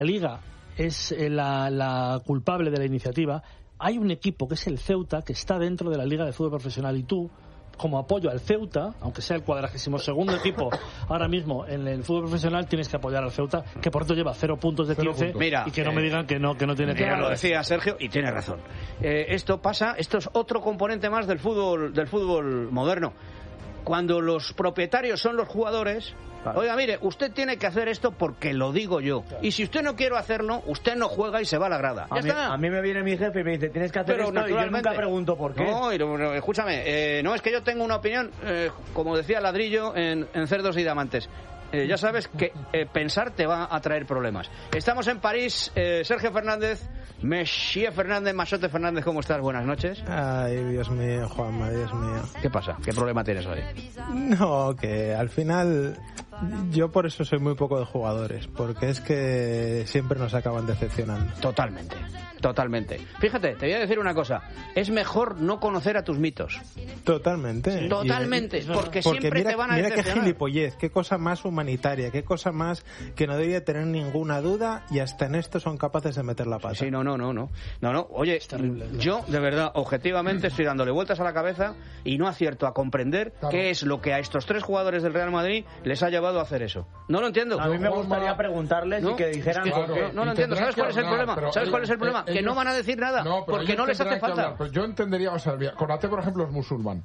Liga es la culpable de la iniciativa, hay un equipo que es el Ceuta, que está dentro de la Liga de Fútbol Profesional, y tú, como apoyo al Ceuta, aunque sea el 42º equipo ahora mismo en el fútbol profesional, tienes que apoyar al Ceuta, que por cierto lleva 0 puntos de 15. Mira, y que no me digan que no tiene que ver. Lo decía Sergio y tiene razón. Esto es otro componente más del fútbol moderno. Cuando los propietarios son los jugadores, claro. Oiga, mire, usted tiene que hacer esto porque lo digo yo. Claro. Y si usted no quiere hacerlo, usted no juega y se va a la grada. A mí me viene mi jefe y me dice, tienes que hacer esto, y yo nunca pregunto por qué. No, escúchame, no, es que yo tengo una opinión, como decía Ladrillo en Cerdos y Diamantes. Ya sabes que pensar te va a traer problemas. Estamos en París, Sergio Fernández, Messier Fernández, Machote Fernández, ¿cómo estás? Buenas noches. Ay, Dios mío, Juanma, Dios mío. ¿Qué pasa? ¿Qué problema tienes hoy? No, que al final yo por eso soy muy poco de jugadores, porque es que siempre nos acaban decepcionando. Totalmente. Fíjate, te voy a decir una cosa. Es mejor no conocer a tus mitos. Totalmente. Porque siempre te van a decepcionar. Mira qué gilipollez, qué cosa más humanitaria, qué cosa más que no debería tener ninguna duda, y hasta en esto son capaces de meter la pata. Sí, no. Oye, yo de verdad, objetivamente, estoy dándole vueltas a la cabeza y no acierto a comprender qué es lo que a estos 3 jugadores del Real Madrid les ha llevado a hacer eso. No lo entiendo. A mí me gustaría preguntarles y que dijeran... No lo entiendo. ¿Sabes cuál es el problema? ¿Sabes cuál es el problema? Que no van a decir nada, porque no les hace falta. Pero yo entendería, o sea, Konaté, por ejemplo, es musulmán.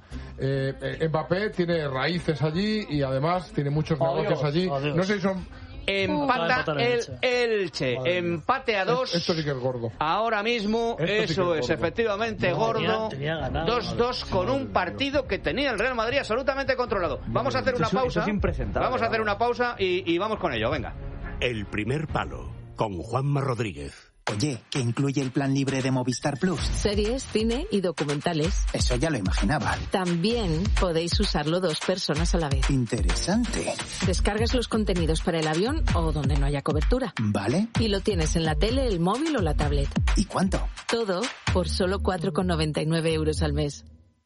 Mbappé tiene raíces allí y además tiene muchos negocios allí. No sé si son... Empata el Elche, empate a 2. Esto sí que es gordo. Ahora mismo, eso es, efectivamente, gordo. 2-2 con un partido que tenía el Real Madrid absolutamente controlado. Vamos a hacer una pausa. Vamos a hacer una pausa y vamos con ello, venga. El primer palo, con Juanma Rodríguez. Oye, ¿qué incluye el plan libre de Movistar Plus? Series, cine y documentales. Eso ya lo imaginaba. También podéis usarlo 2 personas a la vez. Interesante. Descargas los contenidos para el avión o donde no haya cobertura. Vale. Y lo tienes en la tele, el móvil o la tablet. ¿Y cuánto? Todo por solo 4,99 € al mes.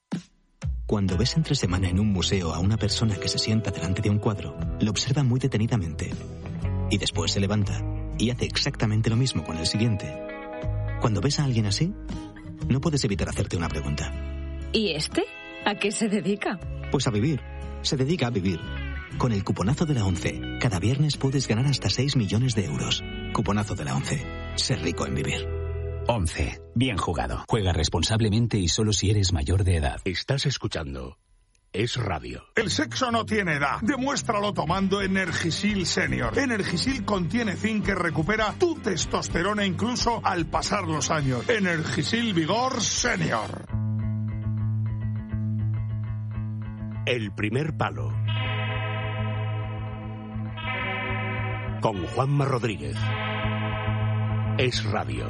Cuando ves entre semana en un museo a una persona que se sienta delante de un cuadro, lo observa muy detenidamente. Y después se levanta y hace exactamente lo mismo con el siguiente. Cuando ves a alguien así, no puedes evitar hacerte una pregunta. ¿Y este? ¿A qué se dedica? Pues a vivir. Se dedica a vivir. Con el cuponazo de la ONCE, cada viernes puedes ganar hasta 6 millones de euros. Cuponazo de la ONCE. Ser rico en vivir. ONCE. Bien jugado. Juega responsablemente y solo si eres mayor de edad. Estás escuchando Es Radio. El sexo no tiene edad. Demuéstralo tomando Energisil Senior. Energisil contiene zinc que recupera tu testosterona incluso al pasar los años. Energisil Vigor Senior. El primer palo. Con Juanma Rodríguez. Es Radio.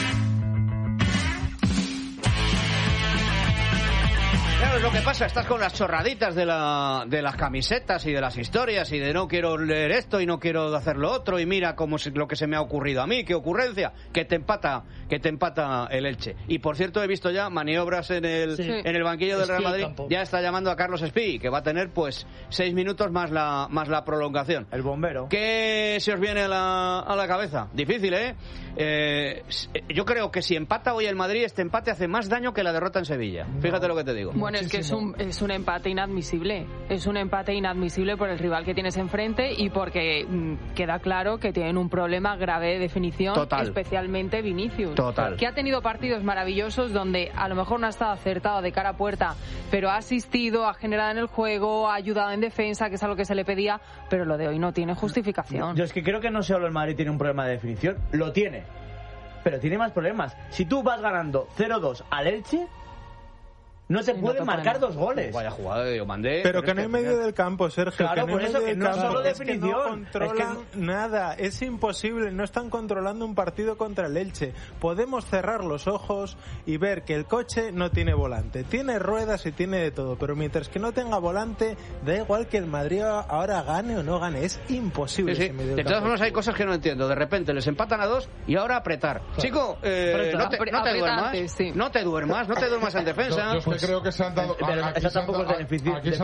Claro, es lo que pasa, estás con las chorraditas de las camisetas y de las historias y de no quiero leer esto y no quiero hacer lo otro y mira cómo lo que se me ha ocurrido a mí, qué ocurrencia, que te empata el Elche. Y por cierto, he visto ya maniobras en el banquillo del Real Madrid, ya está llamando a Carlos Espí, que va a tener pues 6 minutos más la prolongación. El bombero. ¿Qué se os viene a la cabeza? Difícil, yo creo que si empata hoy el Madrid, este empate hace más daño que la derrota en Sevilla. Fíjate lo que te digo. Bueno, es que es un empate inadmisible. Es un empate inadmisible por el rival que tienes enfrente y porque queda claro que tienen un problema grave de definición. Total. Especialmente Vinicius. Total. Que ha tenido partidos maravillosos donde a lo mejor no ha estado acertado de cara a puerta, pero ha asistido, ha generado en el juego, ha ayudado en defensa, que es algo que se le pedía, pero lo de hoy no tiene justificación. Yo es que creo que no solo el Madrid tiene un problema de definición, lo tiene, pero tiene más problemas. Si tú vas ganando 0-2 al Elche, no te pueden marcar 2 goles. Vaya jugada de Diomandé. Pero que no hay medio del campo, Sergio. Claro, por eso que no solo definición. No controlan nada. Es imposible. No están controlando un partido contra el Elche. Podemos cerrar los ojos y ver que el coche no tiene volante. Tiene ruedas y tiene de todo. Pero mientras que no tenga volante, da igual que el Madrid ahora gane o no gane. Es imposible. Sí. De todas formas, hay cosas que no entiendo. De repente les empatan a 2 y ahora apretar. Claro. Chico, no te duermas. Sí. No te duermas en defensa. creo que se han dado... Eso tampoco es beneficio. Aquí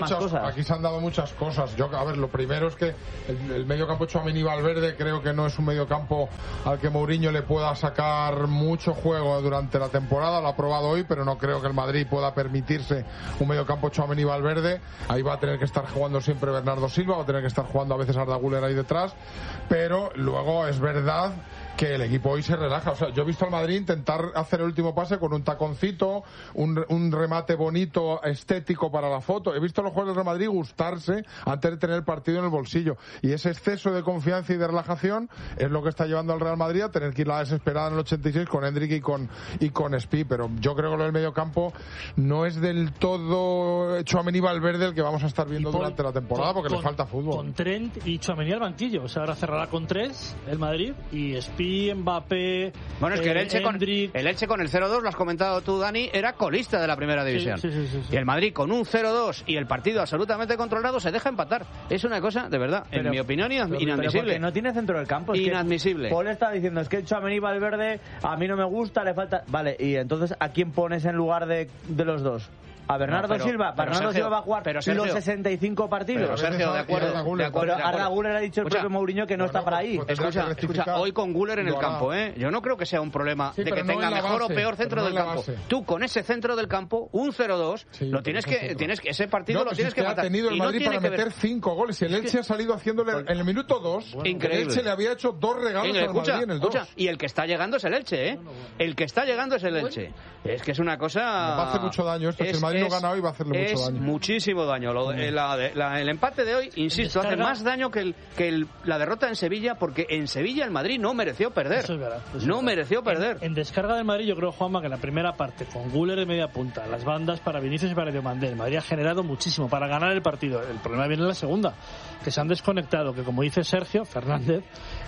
se han dado muchas cosas. A ver, lo primero es que el mediocampo Tchouaméni Valverde creo que no es un mediocampo al que Mourinho le pueda sacar mucho juego durante la temporada. Lo ha probado hoy, pero no creo que el Madrid pueda permitirse un mediocampo Tchouaméni Valverde. Ahí va a tener que estar jugando siempre Bernardo Silva, va a tener que estar jugando a veces Arda Güler ahí detrás, pero luego es verdad que el equipo hoy se relaja. O sea, yo he visto al Madrid intentar hacer el último pase con un taconcito, un remate bonito, estético para la foto. He visto a los jugadores del Madrid gustarse antes de tener el partido en el bolsillo. Y ese exceso de confianza y de relajación es lo que está llevando al Real Madrid a tener que ir a la desesperada en el 86 con Hendrik y con Spi. Pero yo creo que lo del mediocampo no es del todo Tchouaméni Valverde el que vamos a estar viendo durante la temporada, porque le falta fútbol. Con Trent y Tchouaméni al banquillo. O sea, ahora cerrará con 3 el Madrid y Spi, Mbappé. Bueno, es que el Elche con el 0-2, lo has comentado tú, Dani, era colista de la primera división. Sí. Y el Madrid con un 0-2 y el partido absolutamente controlado se deja empatar. Es una cosa, de verdad, en mi opinión, inadmisible. Pero porque no tiene centro del campo. Es inadmisible. Que Paul está diciendo, es que Tchouaméni Valverde a mí no me gusta, le falta... Vale, y entonces, ¿a quién pones en lugar de los dos? A Bernardo Silva. Bernardo Silva va a jugar los 65 partidos. Pero Sergio, de acuerdo. Arda Güler ha dicho el propio Mourinho que no está para ahí. Escucha, hoy con Güler en el campo, yo no creo que sea un problema de que tenga mejor o peor centro del campo. Tú con ese centro del campo, un 0-2, lo tienes que ese partido lo tienes que matar. Ha tenido el Madrid para meter 5 goles y el Elche ha salido haciéndole en el minuto 2. Increíble. El Elche le había hecho 2 regalos al Madrid en el 2. Y el que está llegando es el Elche, El que está llegando es el Elche. Es que es una cosa... Va a hacer mucho daño esto. Si el Madrid no gana hoy va a hacerle mucho daño. Muchísimo daño. El empate de hoy, insisto, hace más daño que la derrota en Sevilla, porque en Sevilla el Madrid no mereció perder. Eso es verdad. Mereció perder. En descarga del Madrid, yo creo, Juanma, que en la primera parte, con Güler de media punta, las bandas para Vinicius y para Diomandé, el Madrid ha generado muchísimo para ganar el partido. El problema viene en la segunda, que se han desconectado, que como dice Sergio Fernández,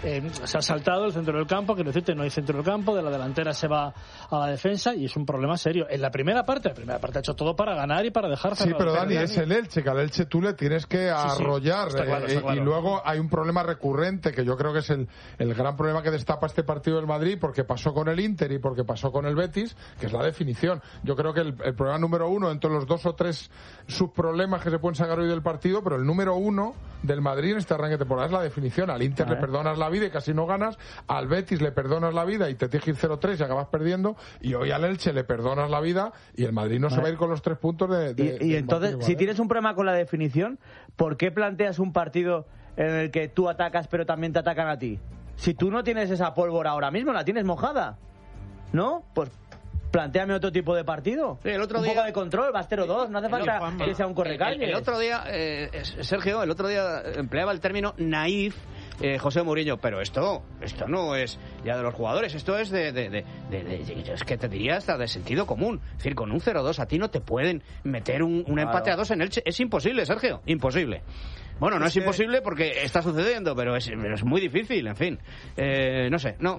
se ha saltado el centro del campo, que no hay centro del campo, de la delantera se va a la defensa y es un problema serio. En la primera parte ha hecho todo para ganar y para dejar cerrado. Sí, pero Dani, es el Elche, que al Elche tú le tienes que arrollar. Está claro. Y luego hay un problema recurrente, que yo creo que es el gran problema que destapa este partido del Madrid, porque pasó con el Inter y porque pasó con el Betis, que es la definición. Yo creo que el problema número 1, entre los 2 o 3 subproblemas que se pueden sacar hoy del partido, pero el número 1 del Madrid en este arranque de temporada es la definición. Al Inter le perdonas la vida y casi no ganas, al Betis le perdonas la vida y te tienes que ir 0-3 y acabas perdiendo, y hoy al Elche le perdonas la vida y el Madrid no se va a ir con los 3 puntos y entonces, si tienes un problema con la definición, ¿por qué planteas un partido en el que tú atacas pero también te atacan a ti? Si tú no tienes esa pólvora ahora mismo, la tienes mojada, ¿no? Pues plantéame otro tipo de partido. Sí, un poco de control, vas 0-2, no hace falta que sea un correcalles. El otro día, Sergio, empleaba el término naif José Mourinho, pero esto no es ya de los jugadores, esto es es que te diría hasta de sentido común. Es decir, con un 0-2 a ti no te pueden meter un empate a 2 en Elche. Es imposible, Sergio, imposible. Bueno, no es imposible porque está sucediendo, pero es muy difícil, en fin. No sé, no.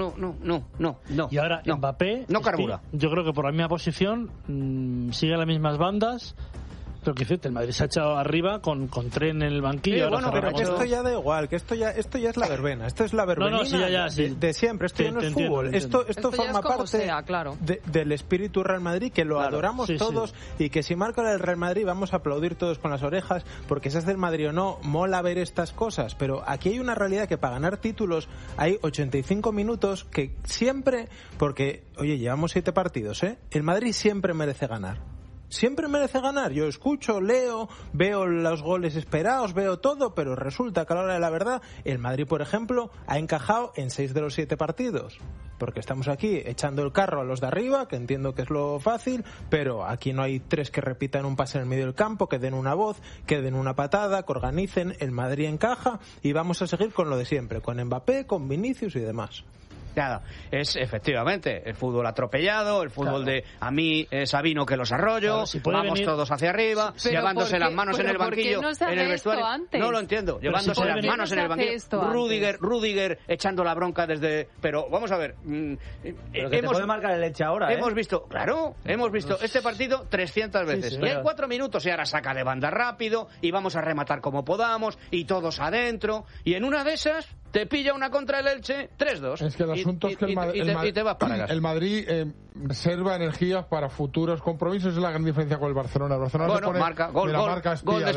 Y ahora Mbappé, no carbura. Yo creo que por la misma posición sigue las mismas bandas. Pero que el Madrid se ha echado arriba con Tren en el banquillo. Pero que esto ya da igual, que esto ya es la verbena. Esto es la verbenina de siempre. Esto ya no es fútbol. Esto forma parte del espíritu Real Madrid, que lo adoramos todos y que si marca el Real Madrid vamos a aplaudir todos con las orejas, porque seas del Madrid o no, mola ver estas cosas. Pero aquí hay una realidad, que para ganar títulos hay 85 minutos que siempre, porque, oye, llevamos 7 partidos, el Madrid siempre merece ganar. Siempre merece ganar. Yo escucho, leo, veo los goles esperados, veo todo, pero resulta que a la hora de la verdad el Madrid, por ejemplo, ha encajado en 6 de los 7 partidos. Porque estamos aquí echando el carro a los de arriba, que entiendo que es lo fácil, pero aquí no hay 3 que repitan un pase en el medio del campo, que den una voz, que den una patada, que organicen. El Madrid encaja y vamos a seguir con lo de siempre, con Mbappé, con Vinicius y demás. Claro, es efectivamente el fútbol atropellado, el fútbol de a mí Sabino que los arrollo, vamos todos hacia arriba, llevándose las manos en el banquillo, en el vestuario. No lo entiendo, llevándose las manos en el banquillo. Rudiger echando la bronca desde. Pero vamos a ver. Pero que te puede marcar el Elche ahora. Hemos visto este partido 300 veces. Y hay 4 minutos y ahora saca de banda rápido y vamos a rematar como podamos y todos adentro. Y en una de esas te pilla una contra el Elche 3-2. Es que asunto es que el Madrid reserva energías para futuros compromisos. Es la gran diferencia con el Barcelona. El Barcelona bueno, pone marca, gol de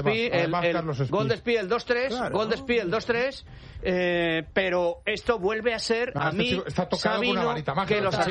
Espí, gol de Espí, el 2-3, pero esto vuelve a ser a mí Sabino que los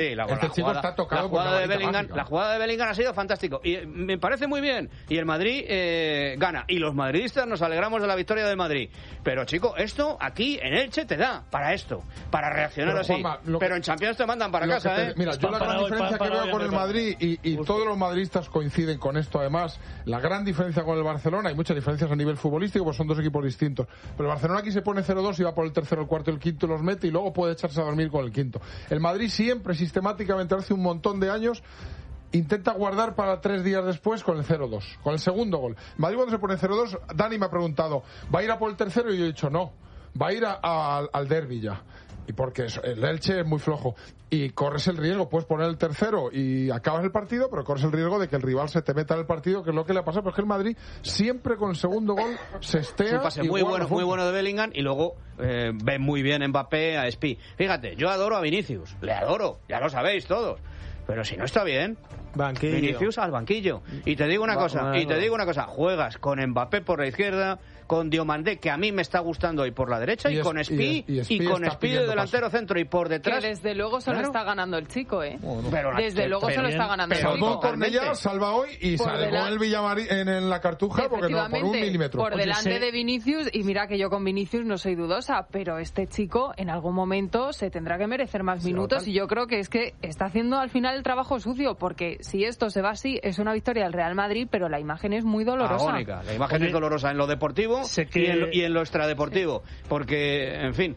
la jugada de Bellingham ha sido fantástico y me parece muy bien y el Madrid gana y los madridistas nos alegramos de la victoria del Madrid, pero chico, esto aquí en Elche te da para esto, para reaccionar pero, así, Juanma, pero en Champions te mandan para casa, Mira, yo la gran diferencia que veo con el Madrid y todos los madridistas coinciden con esto, además, la gran diferencia con el Barcelona, hay muchas diferencias a nivel futbolístico, pues son dos equipos distintos, pero el Barcelona aquí se pone 0-2 y va por el tercero, el cuarto, el quinto, los mete y luego puede echarse a dormir con el quinto. El Madrid siempre, sistemáticamente, hace un montón de años, intenta guardar para 3 días después con el 0-2, con el segundo gol. Madrid cuando se pone 0-2, Dani me ha preguntado, ¿va a ir a por el tercero? Y yo he dicho no, va a ir al derbi ya. Y porque el Elche es muy flojo. Y corres el riesgo, puedes poner el tercero y acabas el partido, pero corres el riesgo de que el rival se te meta en el partido, que es lo que le ha pasado. Pero es que el Madrid siempre con el segundo gol se estea. Un pase muy bueno de Bellingham y luego ve muy bien Mbappé a Espí. Fíjate, yo adoro a Vinicius, le adoro, ya lo sabéis todos. Pero si no está bien, banquillo. Vinicius al banquillo. Y te digo una cosa, juegas con Mbappé por la izquierda, con Diomandé, que a mí me está gustando hoy por la derecha, y con Espí de delantero centro y por detrás. Que desde luego se lo está ganando el chico, Pero desde luego se lo está ganando el chico. Salvó Cornellá, salva hoy y salvó el Villamarín en la Cartuja porque no, por 1 milímetro. Por delante de Vinicius, y mira que yo con Vinicius no soy dudosa, pero este chico en algún momento se tendrá que merecer más minutos y yo creo que es que está haciendo al final el trabajo sucio, porque si esto se va así, es una victoria del Real Madrid, pero la imagen es muy dolorosa. Agónica. La imagen es dolorosa en lo deportivo y en lo extradeportivo, porque, en fin,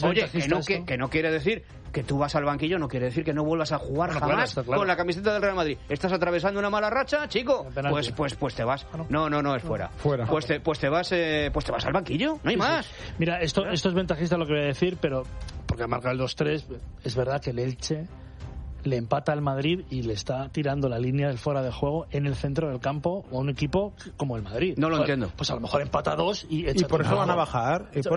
que no quiere decir que tú vas al banquillo, no quiere decir que no vuelvas a jugar jamás con la camiseta del Real Madrid. Estás atravesando una mala racha, chico, pues te vas. No, es fuera. Pues te vas al banquillo, no hay más. Mira, esto es ventajista lo que voy a decir, pero porque ha marcado el 2-3, es verdad que el Elche le empata al Madrid y le está tirando la línea del fuera de juego en el centro del campo a un equipo como el Madrid. No lo entiendo. Pues a lo mejor empata 2 y por eso van a bajar. Y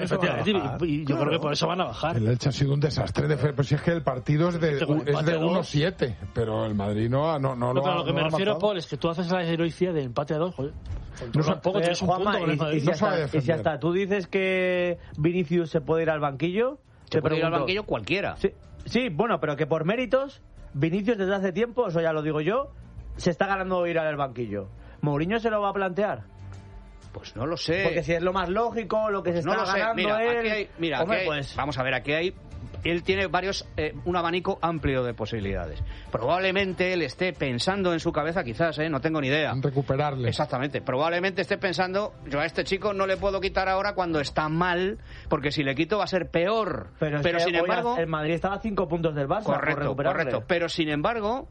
yo creo que por eso van a bajar. El Elche ha sido un desastre. Pero si es que el partido es de 1-7, pero el Madrid no lo que me refiero, Paul, es que tú haces la heroicidad de empate a 2. Joder, tampoco tienes un punto con el Madrid. Y si hasta tú dices que Vinicius se puede ir al banquillo, se puede ir al banquillo cualquiera. Sí, bueno, pero que por méritos Vinicius desde hace tiempo, eso ya lo digo yo, se está ganando ir al banquillo. ¿Mourinho se lo va a plantear? Pues no lo sé. Porque si es lo más lógico, lo que se está ganando él... Vamos a ver, aquí hay... Él tiene un abanico amplio de posibilidades. Probablemente él esté pensando en su cabeza, quizás, no tengo ni idea. En recuperarle. Exactamente. Probablemente esté pensando, yo a este chico no le puedo quitar ahora cuando está mal, porque si le quito va a ser peor. Pero sin embargo... El Madrid estaba a 5 puntos del Barça. Correcto. Pero sin embargo,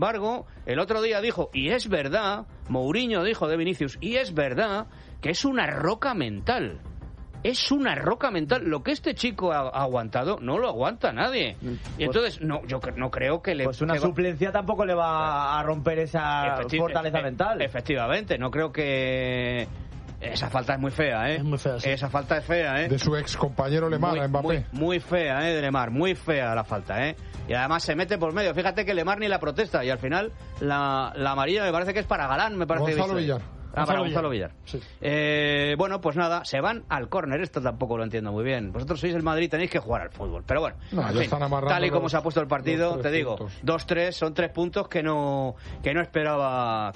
el otro día dijo, y es verdad, Mourinho dijo de Vinicius, y es verdad que es una roca mental. Es una roca mental. Lo que este chico ha aguantado no lo aguanta nadie. Y entonces yo no creo que le... Pues una suplencia tampoco le va a romper esa fortaleza mental. Efectivamente, no creo que... Esa falta es muy fea, Es muy fea, sí. Esa falta es fea, De su ex compañero Lemar, a Mbappé. Muy fea, de Lemar. Muy fea la falta, Y además se mete por medio. Fíjate que Lemar ni la protesta. Y al final la amarilla me parece que es para Galán, me parece. Gonzalo Villar. Para Gonzalo Villar. Sí. Bueno, pues nada, se van al córner. Esto tampoco lo entiendo muy bien. Vosotros sois el Madrid, tenéis que jugar al fútbol. Pero bueno, tal y como se ha puesto el partido, te digo, 2-3 son 3 puntos que no esperaba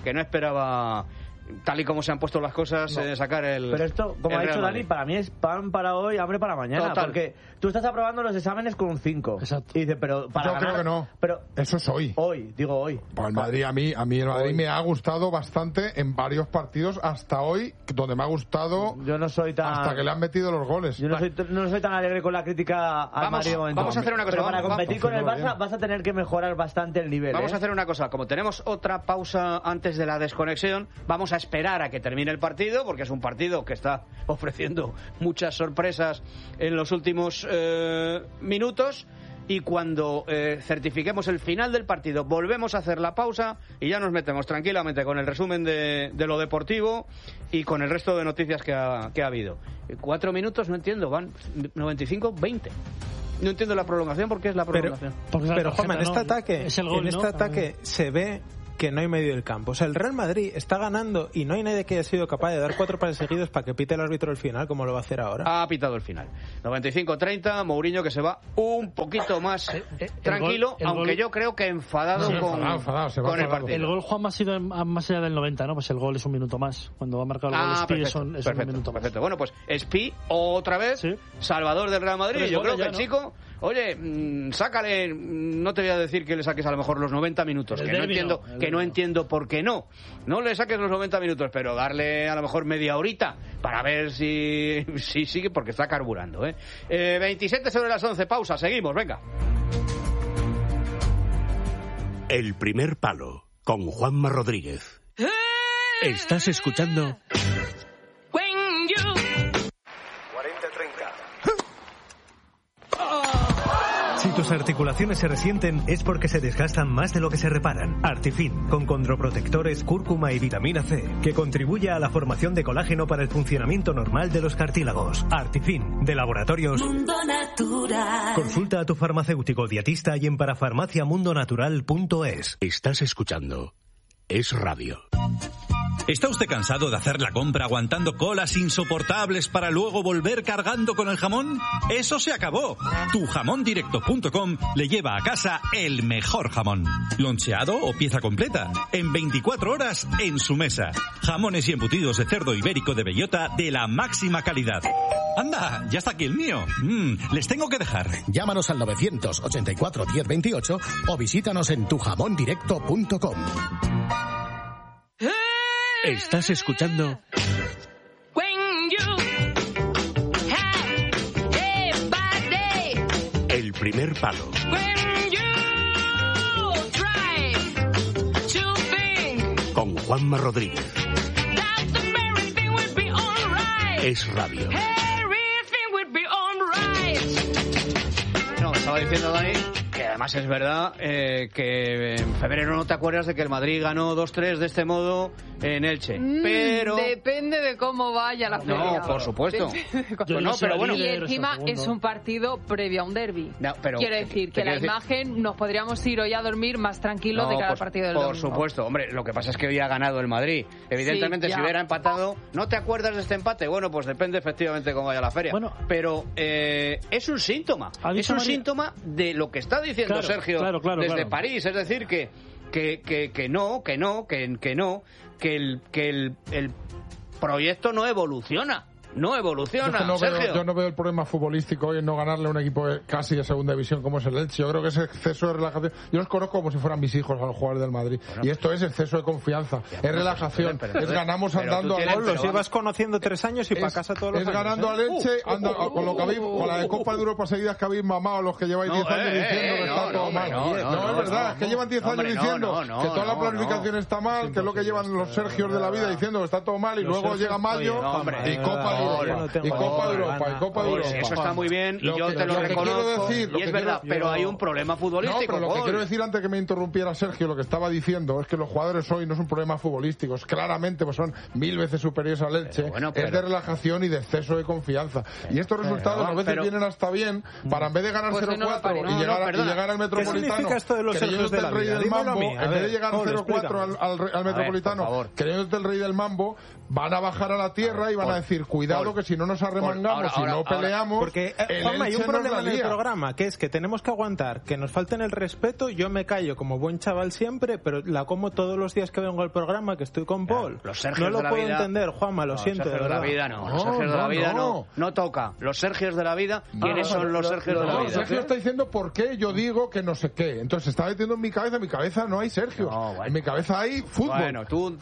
tal y como se han puesto las cosas, sacar el... Pero esto, como ha dicho Dani, para mí es pan para hoy, hambre para mañana. Total. Porque tú estás aprobando los exámenes con un 5. Exacto. Y dice, pero para Yo creo que no. Pero eso es hoy. Hoy. Pues el Madrid, a mí el Madrid me ha gustado bastante en varios partidos hasta hoy, donde me ha gustado. Yo no soy tan... Hasta que le han metido los goles. Yo no soy tan alegre con la crítica al Madrid de momento. Vamos a hacer una cosa. Pero para competir con el Barça vas a tener que mejorar bastante el nivel. Vamos a hacer una cosa. Como tenemos otra pausa antes de la desconexión, vamos a esperar a que termine el partido, porque es un partido que está ofreciendo muchas sorpresas en los últimos minutos, y cuando certifiquemos el final del partido volvemos a hacer la pausa y ya nos metemos tranquilamente con el resumen de lo deportivo y con el resto de noticias que ha habido. 4 minutos, no entiendo, van 95, 20. No entiendo la prolongación, ¿por qué es la prolongación? Pero Juanma, en este ataque, es el gol, se ve que no hay medio del campo. O sea, el Real Madrid está ganando y no hay nadie que haya sido capaz de dar 4 pases seguidos para que pite el árbitro el final, como lo va a hacer ahora. Ha pitado el final. 95-30, Mourinho que se va un poquito más tranquilo, aunque yo creo que enfadado con el partido. El gol, Juanma, ha sido más allá del 90, ¿no? Pues el gol es un minuto más. Cuando va a marcar el gol Spi es un minuto más. Perfecto. Bueno, pues Spi otra vez, salvador del Real Madrid. Yo creo que el chico, oye, sácale, no te voy a decir que le saques a lo mejor los 90 minutos, que no entiendo por qué no le saques los 90 minutos, pero darle a lo mejor media horita para ver si sigue, porque está carburando, 27 sobre las 11, pausa, seguimos, venga. El primer palo, con Juanma Rodríguez. Estás escuchando 40-30. Si tus articulaciones se resienten es porque se desgastan más de lo que se reparan. Artifin, con condroprotectores, cúrcuma y vitamina C, que contribuye a la formación de colágeno para el funcionamiento normal de los cartílagos. Artifin, de Laboratorios Mundo Natural. Consulta a tu farmacéutico dietista y en parafarmaciamundonatural.es. Estás escuchando Es Radio. ¿Está usted cansado de hacer la compra aguantando colas insoportables para luego volver cargando con el jamón? ¡Eso se acabó! Tujamondirecto.com le lleva a casa el mejor jamón. Loncheado o pieza completa. En 24 horas en su mesa. Jamones y embutidos de cerdo ibérico de bellota de la máxima calidad. ¡Anda! Ya está aquí el mío. Les tengo que dejar. Llámanos al 984 1028 o visítanos en tujamondirecto.com. Estás escuchando El primer palo. Con Juanma Rodríguez. Es Radio. No, estaba diciendo Dani que además es verdad que en febrero no te acuerdas de que el Madrid ganó 2-3 de este modo en Elche, pero depende de cómo vaya la feria. No, por supuesto. Pero bueno, y encima es un partido previo a un derbi. Quiero decir que la imagen nos podríamos ir hoy a dormir más tranquilos de cara al partido del domingo. Por supuesto, hombre, lo que pasa es que hoy ha ganado el Madrid. Evidentemente, si hubiera empatado, ¿no te acuerdas de este empate? Bueno, pues depende efectivamente de cómo vaya la feria. Bueno, pero es un síntoma. Es un síntoma de lo que está diciendo Sergio desde París. Es decir, que el proyecto no evoluciona. No evoluciona, Sergio. Yo no veo el problema futbolístico hoy en no ganarle a un equipo casi de segunda división como es el Elche. Yo creo que ese exceso de relajación. Yo los conozco como si fueran mis hijos a los jugadores del Madrid. Y esto es exceso de confianza, es relajación, es ganamos andando al Elche. Los llevas conociendo 3 años y para casa todos los años. Es ganando al Elche, con lo que habéis, con la de Copa de Europa seguidas que habéis mamado los que lleváis 10 años diciendo que está todo mal. No, es verdad, es que llevan 10 años diciendo que toda la planificación está mal, que es lo que llevan los Sergios de la vida diciendo que está todo mal y luego llega mayo y Copa de Europa. Copa de Europa. Eso está muy bien y yo te lo reconozco. Y es verdad, pero hay un problema futbolístico. No, pero lo que quiero decir antes que me interrumpiera Sergio, lo que estaba diciendo es que los jugadores hoy no es un problema futbolístico, claramente pues son 1000 veces superiores al Elche, es de relajación y de exceso de confianza. Y estos resultados a veces vienen hasta bien para en vez de ganar 0-4 y llegar al Metropolitano, creyéndote el rey del mambo, en vez de llegar 0-4 al Metropolitano, creyéndote el rey del mambo, van a bajar a la tierra y van a decir, cuidado que si no nos arremangamos y no peleamos, porque Juanma, hay un problema en el programa, que es que tenemos que aguantar que nos falten el respeto. Yo me callo como buen chaval siempre, pero la como todos los días que vengo al programa, que estoy con Paul. No lo puedo entender, Juanma, lo siento. Los Sergios de la vida no. Los Sergios de la vida no toca. Los Sergios de la vida, ¿quiénes son los Sergios de la vida? Sergio está diciendo por qué yo digo que no sé qué. Entonces estaba metiendo en mi cabeza no hay Sergios. En mi cabeza hay fútbol. Bueno, tú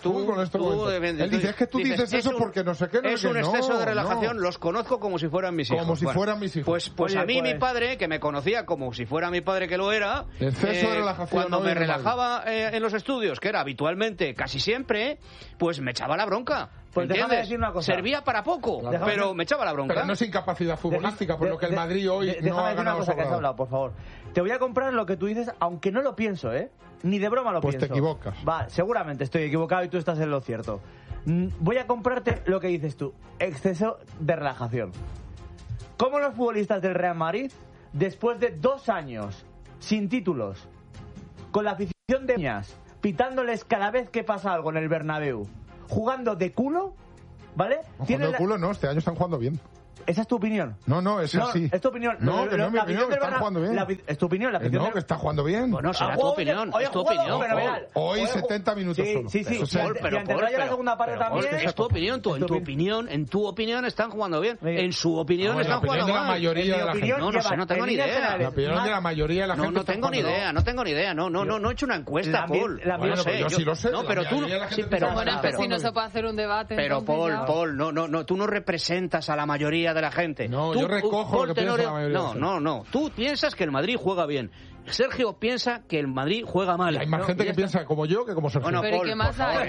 él dice, es que tú dices eso porque no sé qué. Es un exceso de relajación. Los conozco como si fueran mis hijos. Como si fueran mis hijos. Pues a mí mi padre, que me conocía como si fuera mi padre que lo era, exceso de relajación, cuando me relajaba en los estudios, que era habitualmente, casi siempre, pues me echaba la bronca. Pues déjame decir una cosa. Servía para poco, pero me echaba la bronca. Pero no es incapacidad futbolística, por lo que el Madrid hoy no ha ganado. Una cosa que has hablado, por favor. Te voy a comprar lo que tú dices, aunque no lo pienso, ni de broma lo pienso. Pues te equivocas. Va, seguramente estoy equivocado y tú estás en lo cierto. Voy a comprarte lo que dices tú, exceso de relajación. ¿Cómo los futbolistas del Real Madrid después de 2 años sin títulos, con la afición de niñas, pitándoles cada vez que pasa algo en el Bernabéu, jugando de culo, ¿vale? Jugando de culo no, este año están jugando bien. ¿Esa es tu opinión? No, es así. Es tu opinión. No, que no es mi opinión, están jugando bien. Es tu opinión, la afición. No, que está jugando bien. Bueno, será tu opinión, es tu opinión. Hoy 70 minutos solo. Sí, pero la segunda parte también. Es tu opinión, en tu opinión están jugando bien. En su opinión están jugando mal. La mayoría de la gente. No tengo ni idea. La opinión de la mayoría de la gente. No tengo ni idea. No he hecho una encuesta, Paul. Yo sí lo sé. No, pero tú si no se puede hacer un debate. Pero Paul, no, tú no representas a la mayoría de la gente. No, yo recojo lo que piensa la mayoría. No. Tú piensas que el Madrid juega bien. Sergio piensa que el Madrid juega mal. Hay más gente que piensa como yo que como Sergio. Bueno, pero ¿qué más hay?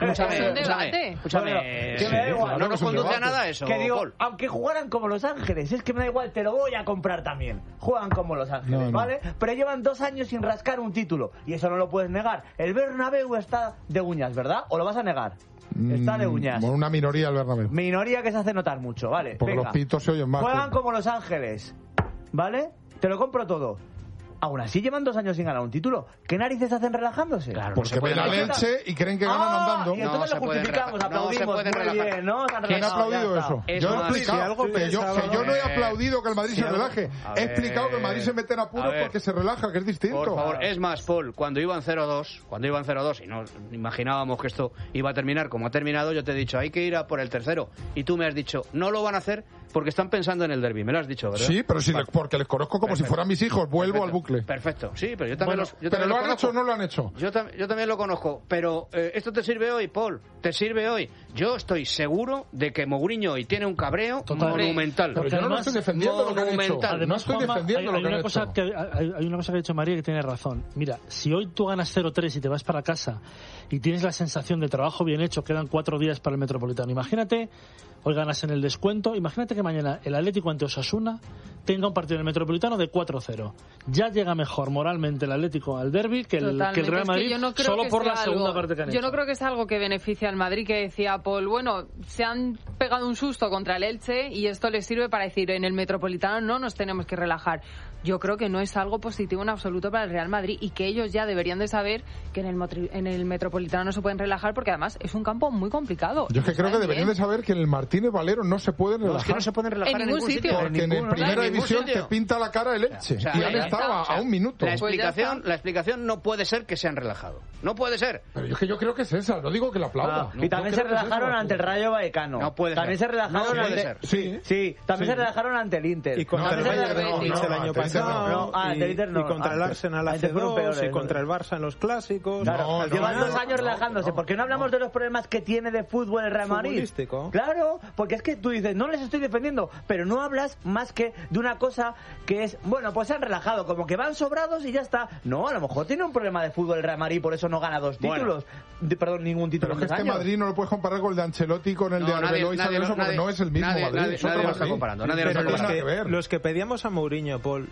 Escúchame. Que me da igual. No nos conduce a nada eso, que digo, Paul. aunque jugaran como Los Ángeles, es que me da igual, te lo voy a comprar también. Juegan como Los Ángeles, ¿vale? Pero llevan 2 años sin rascar un título. Y eso no lo puedes negar. El Bernabéu está de uñas, ¿verdad? ¿O lo vas a negar? Está de uñas. Una minoría el Bernabéu. Minoría que se hace notar mucho, ¿vale? Porque los pitos se oyen más. Juegan como Los Ángeles, ¿vale? Te lo compro todo. Aún así llevan 2 años sin ganar un título. ¿Qué narices hacen relajándose? Claro, porque ven al Elche y creen que ganan andando. Y entonces lo justificamos, aplaudimos. Muy bien, ¿no? ¿Quién ha aplaudido eso? Yo he explicado que yo no he aplaudido que el Madrid se relaje. He explicado que el Madrid se mete en apuros porque se relaja, que es distinto. Por favor, es más, Paul, cuando iban 0-2 y no imaginábamos que esto iba a terminar como ha terminado, yo te he dicho, hay que ir a por el tercero. Y tú me has dicho, no lo van a hacer porque están pensando en el derbi. Me lo has dicho, ¿verdad? Sí, pero porque les conozco como si fueran mis hijos. Vuelvo al bucle. Perfecto, sí, pero yo también ¿Pero lo han hecho o no lo han hecho? Yo también lo conozco, pero esto te sirve hoy, Paul, te sirve hoy. Yo estoy seguro de que Mourinho hoy tiene un cabreo monumental. Pero yo no estoy defendiendo lo que han hecho. No estoy defendiendo lo que han hecho. Hay una cosa que ha dicho María que tiene razón. Mira, si hoy tú ganas 0-3 y te vas para casa y tienes la sensación de trabajo bien hecho, quedan 4 días para el Metropolitano. Imagínate, hoy ganas en el descuento, imagínate que mañana el Atlético ante Osasuna tenga un partido en el Metropolitano de 4-0. Ya llega mejor moralmente el Atlético al derbi que el Real Madrid, solo por la segunda parte que han hecho. Yo no creo que sea algo que beneficie al Madrid, que decía Paul, bueno, se han pegado un susto contra el Elche y esto les sirve para decir, en el Metropolitano no nos tenemos que relajar. Yo creo que no es algo positivo en absoluto para el Real Madrid y que ellos ya deberían de saber que en el Metropolitano no se pueden relajar porque además es un campo muy complicado. Yo es que creo que deberían de saber que en el Martínez Valero no se pueden relajar. Es que no se pueden relajar en ningún sitio. Porque en primera división te pinta la cara el Elche. O sea, y han estado a un minuto. La explicación no puede ser que se han relajado. No puede ser. Pero yo creo que es esa. No digo que la aplauda. Y también se relajaron ante el Rayo Vallecano. No puede también ser. Se relajaron Sí, también se relajaron ante el Inter. Y contra el Bayern el año pasado. Y contra el Arsenal hace 2 y contra el Barça en los clásicos. Llevan 2 años relajándose. ¿Por qué no hablamos de los problemas que tiene de fútbol el Real Madrid? Claro, porque es que tú dices, no les estoy defendiendo, pero no hablas más que de una cosa que es, bueno, pues se han relajado, como que van sobrados y ya está. No, a lo mejor tiene un problema de fútbol el Real Madrid, por eso no gana 2 títulos. Perdón, ningún título. Pero es que Madrid no lo puedes comparar con el de Ancelotti, con el de Arbeloa y Sabeloso, porque no es el mismo Madrid. Nadie lo está comparando. Los que pedíamos a Mourinho, Paul,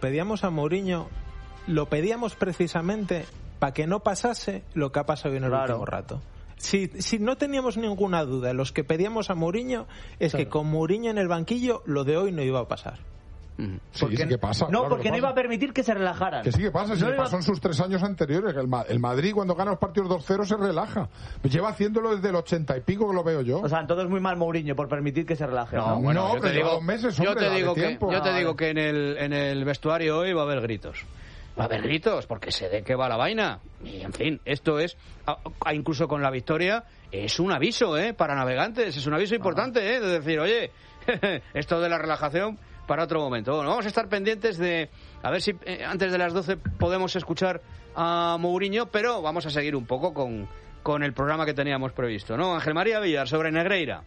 lo pedíamos precisamente para que no pasase lo que ha pasado en el último rato. Si no teníamos ninguna duda, los que pedíamos a Mourinho es que con Mourinho en el banquillo lo de hoy no iba a pasar. Sí que pasa. No, porque no iba a permitir que se relajaran. Que sí que pasa, si le pasó en sus 3 años anteriores. El Madrid cuando gana los partidos 2-0 se relaja. Lleva haciéndolo desde el 80 y pico que lo veo yo. O sea, entonces muy mal Mourinho por permitir que se relaje. No, pero lleva 2 meses, hombre, yo te digo que en el vestuario hoy va a haber gritos. Va a haber gritos porque sé de qué va la vaina. Y en fin, esto es, incluso con la victoria, es un aviso para navegantes. Es un aviso importante de decir, oye, esto de la relajación para otro momento. Bueno, vamos a estar pendientes de a ver si antes de las 12 podemos escuchar a Mourinho, pero vamos a seguir un poco con el programa que teníamos previsto, ¿no? Ángel María Villar, sobre Negreira.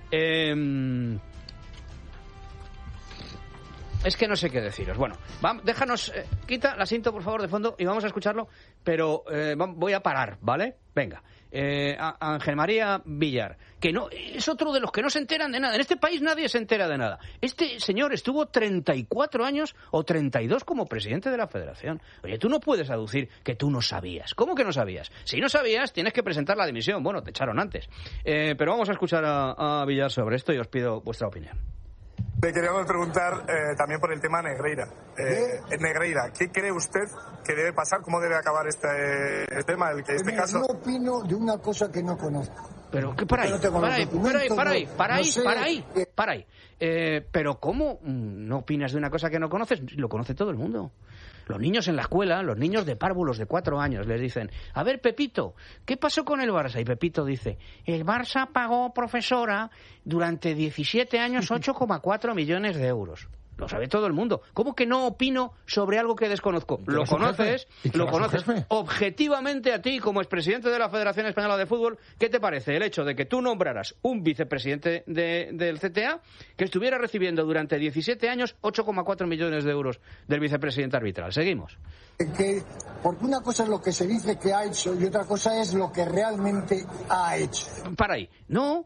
Es que no sé qué deciros. Bueno, déjanos, quita la cinta, por favor, de fondo y vamos a escucharlo, pero voy a parar, ¿vale? Venga. Ángel María Villar, que no es otro de los que no se enteran de nada. En este país nadie se entera de nada. Este señor estuvo 34 años o 32 como presidente de la Federación. Oye, tú no puedes aducir que tú no sabías. ¿Cómo que no sabías? Si no sabías, tienes que presentar la dimisión. Bueno, te echaron antes. Pero vamos a escuchar a Villar sobre esto y os pido vuestra opinión. Le queríamos preguntar también por el tema Negreira. Negreira, ¿qué cree usted que debe pasar? ¿Cómo debe acabar este tema? Este caso... No opino de una cosa que no conozco. Pero que para ahí. Pero ¿cómo no opinas de una cosa que no conoces? Lo conoce todo el mundo. Los niños en la escuela, los niños de párvulos de 4 años, les dicen: a ver, Pepito, ¿qué pasó con el Barça? Y Pepito dice: el Barça pagó, profesora, durante 17 años 8,4 millones de euros. Lo sabe todo el mundo. ¿Cómo que no opino sobre algo que desconozco? Lo conoces objetivamente. A ti, como expresidente de la Federación Española de Fútbol, ¿qué te parece el hecho de que tú nombraras un vicepresidente del CTA que estuviera recibiendo durante 17 años 8,4 millones de euros del vicepresidente arbitral? Seguimos. Porque una cosa es lo que se dice que ha hecho y otra cosa es lo que realmente ha hecho. Para ahí. No.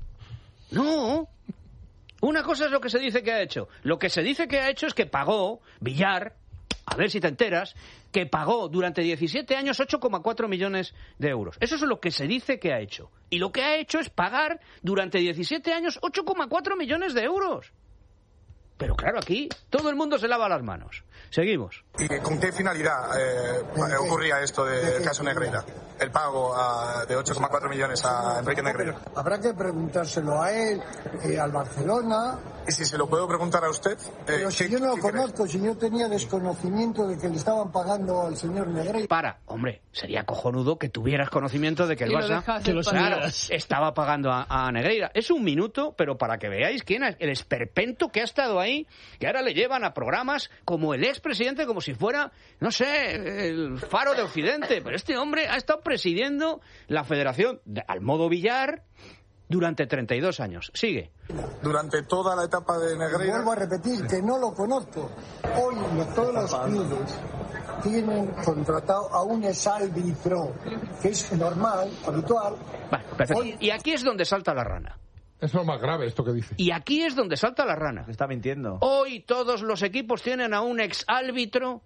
Una cosa es lo que se dice que ha hecho. Lo que se dice que ha hecho es que pagó, Villar, a ver si te enteras, que pagó durante 17 años 8,4 millones de euros. Eso es lo que se dice que ha hecho. Y lo que ha hecho es pagar durante 17 años 8,4 millones de euros. Pero claro, aquí todo el mundo se lava las manos. Seguimos. ¿Y con qué finalidad ocurría esto del caso Negreira? El pago de 8,4 millones a Enrique Negreira. Habrá que preguntárselo a él, al Barcelona. ¿Y si se lo puedo preguntar a usted? Pero si yo no lo conozco, si yo tenía desconocimiento de que le estaban pagando al señor Negreira. Hombre, sería cojonudo que tuvieras conocimiento de que el Barça estaba pagando a Negreira. Es un minuto, pero para que veáis quién es el esperpento que ha estado ahí, que ahora le llevan a programas como el expresidente, como si fuera, no sé, el Faro de Occidente. Pero este hombre ha estado presidiendo la federación al modo Villar durante 32 años. Sigue. Durante toda la etapa de Negreira. Vuelvo a repetir que no lo conozco. Hoy todos los clubes tienen contratado a un exárbitro, que es normal, habitual. Vale, perfecto. Y aquí es donde salta la rana. Es lo más grave esto que dice. Y aquí es donde salta la rana. Está mintiendo. Hoy todos los equipos tienen a un exárbitro.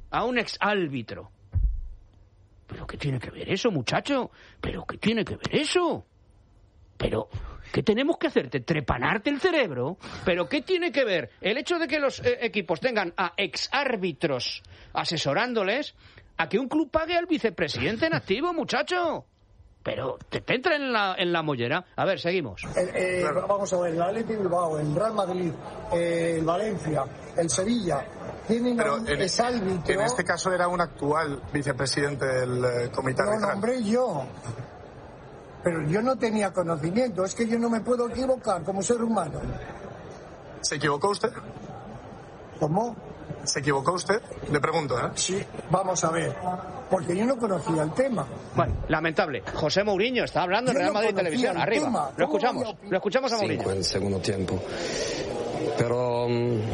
¿Pero qué tiene que ver eso, muchacho? ¿Pero qué tiene que ver eso? ¿Pero qué tenemos que hacerte? ¿Trepanarte el cerebro? ¿Pero qué tiene que ver el hecho de que los equipos tengan a exárbitros asesorándoles a que un club pague al vicepresidente en activo, muchacho? Pero te entra en la mollera. A ver, seguimos. Vamos a ver, el Athletic Bilbao, el Real Madrid, el Valencia, el Sevilla, tienen un exárbitro. En este caso era un actual vicepresidente del comité arbitral. Lo nombré yo. Pero yo no tenía conocimiento. Es que yo no me puedo equivocar como ser humano. ¿Se equivocó usted? ¿Cómo? ¿Se equivocó usted? Le pregunto, ¿eh? Sí, vamos a ver. Porque yo no conocía el tema. Bueno, lamentable. José Mourinho está hablando en Real Madrid Televisión. Arriba. Lo escuchamos a Mourinho. 5 en el segundo tiempo. Pero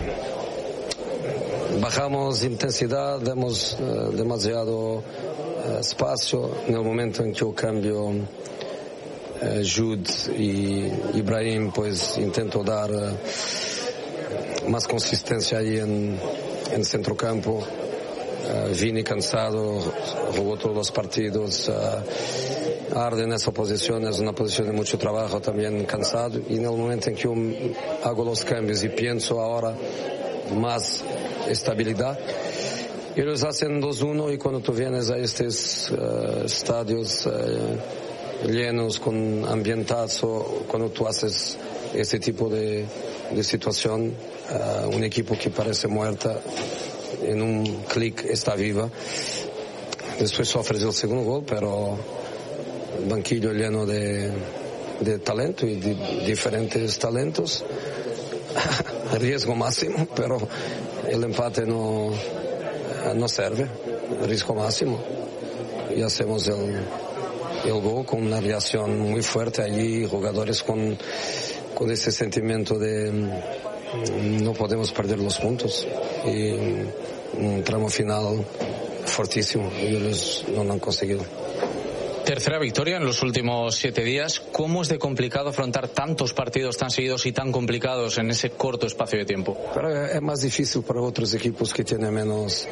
bajamos intensidad, damos demasiado espacio. En el momento en que yo cambio Jude y Ibrahim, pues intento dar más consistencia ahí en centrocampo. Vini cansado, jugó todos los partidos. Arde en esa posición, es una posición de mucho trabajo, también cansado. Y en el momento en que yo hago los cambios y pienso ahora más estabilidad, ellos hacen 2-1 y cuando tú vienes a estos estadios llenos con ambientazo, cuando tú haces este tipo de situación, un equipo que parece muerta, en un clic está viva. Después sufres el segundo gol, pero el banquillo lleno de talento y de diferentes talentos. Riesgo máximo, pero el empate no sirve. Riesgo máximo. Y hacemos el gol con una reacción muy fuerte allí, jugadores con ese sentimiento de no podemos perder los puntos. Y un tramo final fortísimo y ellos no lo han conseguido. Tercera victoria en los últimos 7 días. ¿Cómo es de complicado afrontar tantos partidos tan seguidos y tan complicados en ese corto espacio de tiempo? Pero es más difícil para otros equipos que tienen menos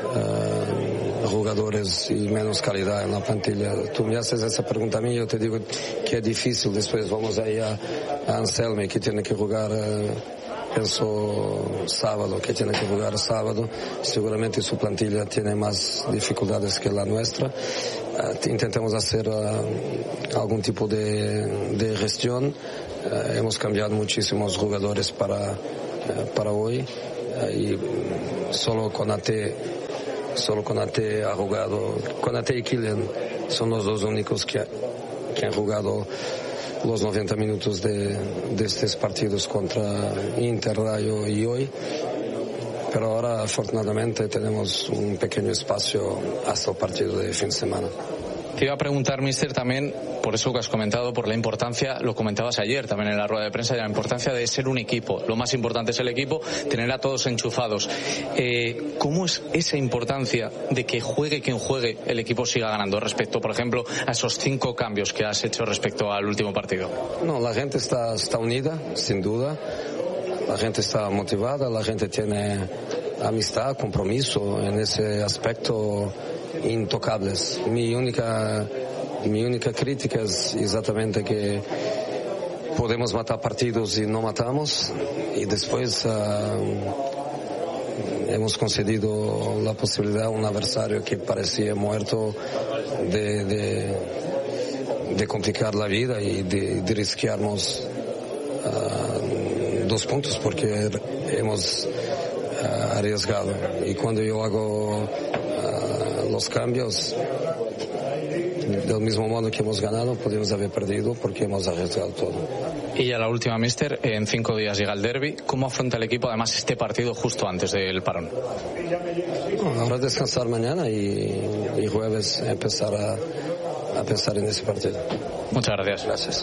jugadores y menos calidad en la plantilla. Tú me haces esa pregunta a mí, yo te digo que es difícil. Después vamos ahí a Anselmi, que tiene que jugar Pienso sábado, que tiene que jugar sábado. Seguramente su plantilla tiene más dificultades que la nuestra. Intentamos hacer algún tipo de gestión. Hemos cambiado muchísimos jugadores para hoy. Y solo Konaté ha jugado. Konaté y Kylian son los dos únicos que han jugado los 90 minutos de estos partidos contra Inter, Rayo y hoy. Pero ahora, afortunadamente, tenemos un pequeño espacio hasta el partido de fin de semana. Te iba a preguntar, mister, también, por eso que has comentado, por la importancia, lo comentabas ayer también en la rueda de prensa, de la importancia de ser un equipo. Lo más importante es el equipo, tener a todos enchufados. ¿Cómo es esa importancia de que juegue quien juegue, el equipo siga ganando respecto, por ejemplo, a esos 5 cambios que has hecho respecto al último partido? No, la gente está unida, sin duda. La gente está motivada, la gente tiene amistad, compromiso, en ese aspecto intocables. Mi única crítica es exactamente que podemos matar partidos y no matamos, y después hemos concedido la posibilidad a un adversario que parecía muerto de complicar la vida y de risquearnos 2 puntos, porque hemos arriesgado. Y cuando yo hago los cambios, del mismo modo que hemos ganado, podemos haber perdido porque hemos arriesgado todo. Y ya la última, mister, en 5 días llega el derbi. ¿Cómo afronta el equipo además este partido justo antes del parón? Ahora descansar mañana y jueves empezar a pensar en ese partido. Muchas gracias. Gracias.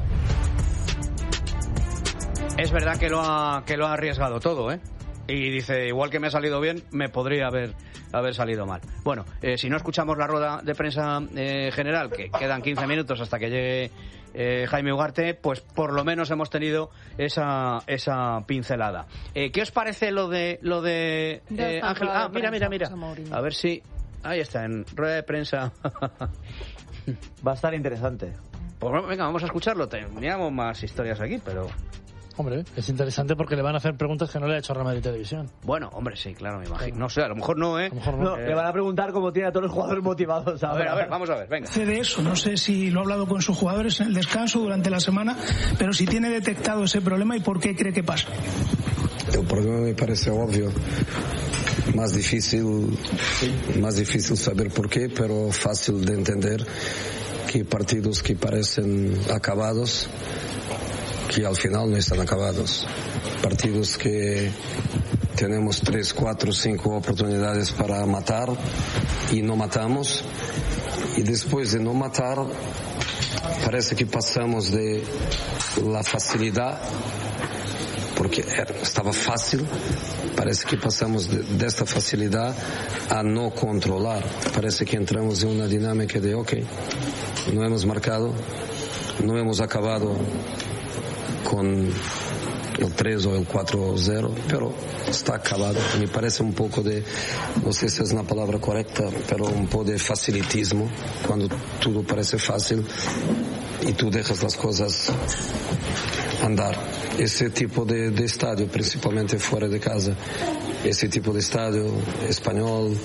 Es verdad que lo ha arriesgado todo, ¿eh? Y dice, igual que me ha salido bien, me podría haber salido mal. Bueno, si no escuchamos la rueda de prensa general, que quedan 15 minutos hasta que llegue Jaime Ugarte, pues por lo menos hemos tenido esa pincelada. ¿Qué os parece lo de Ángel? Mira. A ver si... Ahí está, en rueda de prensa. Va a estar interesante. Pues venga, vamos a escucharlo. Teníamos más historias aquí, pero... Hombre, es interesante porque le van a hacer preguntas que no le ha hecho Real Madrid Televisión. Bueno, hombre, sí, claro, me imagino. No sé, a lo mejor no, ¿eh? No, le van a preguntar cómo tiene a todos los jugadores motivados. A ver, vamos a ver, venga. De eso, no sé si lo ha hablado con sus jugadores en el descanso durante la semana, pero si tiene detectado ese problema y por qué cree que pasa. El problema me parece obvio. Más difícil saber por qué, pero fácil de entender que partidos que parecen acabados, que al final no están acabados. Partidos que tenemos 3, 4, 5 oportunidades para matar y no matamos. Y después de no matar, parece que pasamos de la facilidad, porque estaba fácil, parece que pasamos de esta facilidad a no controlar. Parece que entramos en una dinámica de, ok, no hemos marcado, no hemos acabado con el 3 o el 4-0, pero está acabado. Me parece un poco de, no sé si es una palabra correcta, pero un poco de facilitismo, cuando todo parece fácil y tú dejas las cosas andar. Ese tipo de estadio, principalmente fuera de casa, ese tipo de estadio español,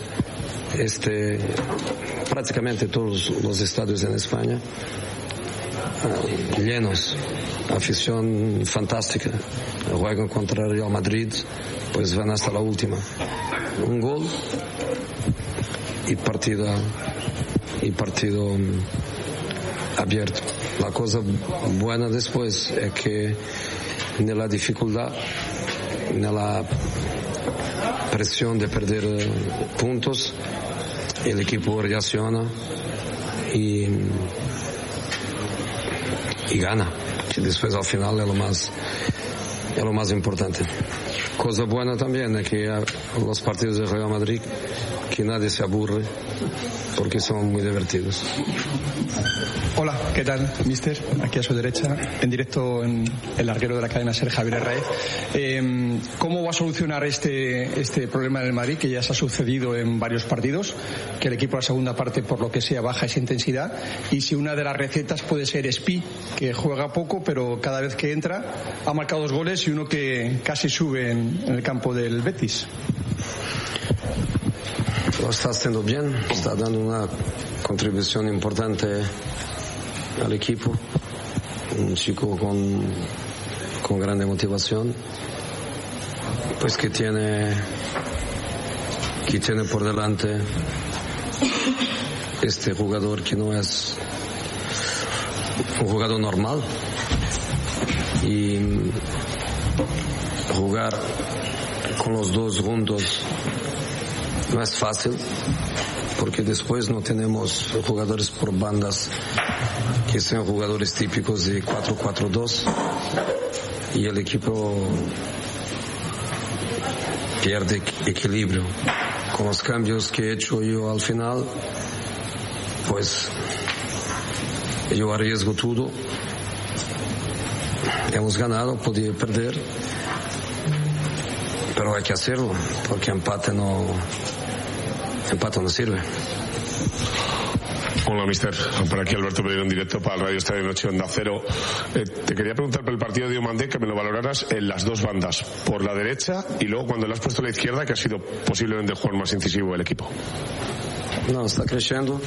prácticamente todos los estadios en España, llenos, afición fantástica. Juegan contra el Real Madrid, pues van hasta la última. Un gol y partido abierto. La cosa buena después es que en la dificultad, en la presión de perder puntos, el equipo reacciona y gana, que después al final es lo más importante. Cosa buena también es que los partidos de Real Madrid, que nadie se aburre, porque son muy divertidos. Hola, ¿qué tal, mister? Aquí a su derecha, en directo en el larguero de la cadena SER, Javier Herráez. ¿Cómo va a solucionar este problema del Madrid, que ya se ha sucedido en varios partidos, que el equipo a la segunda parte, por lo que sea, baja esa intensidad? Y si una de las recetas puede ser Spi, que juega poco, pero cada vez que entra ha marcado 2 goles y uno que casi sube en el campo del Betis. Lo está haciendo bien, está dando una contribución importante al equipo, un chico con grande motivación, pues que tiene por delante este jugador que no es un jugador normal, y jugar con los dos juntos no es fácil, porque después no tenemos jugadores por bandas que sean jugadores típicos de 4-4-2, y el equipo pierde equilibrio. Con los cambios que he hecho yo al final, pues yo arriesgo todo. Hemos ganado, podía perder, pero hay que hacerlo, porque empate no sirve. Hola, mister. Por aquí Alberto Pereiro en directo para el Radio Estadio Noche Onda Cero. Te quería preguntar por el partido de Diomandé, que me lo valoraras en las dos bandas, por la derecha y luego cuando le has puesto a la izquierda, que ha sido posiblemente el jugador más incisivo del equipo. No, está creciendo.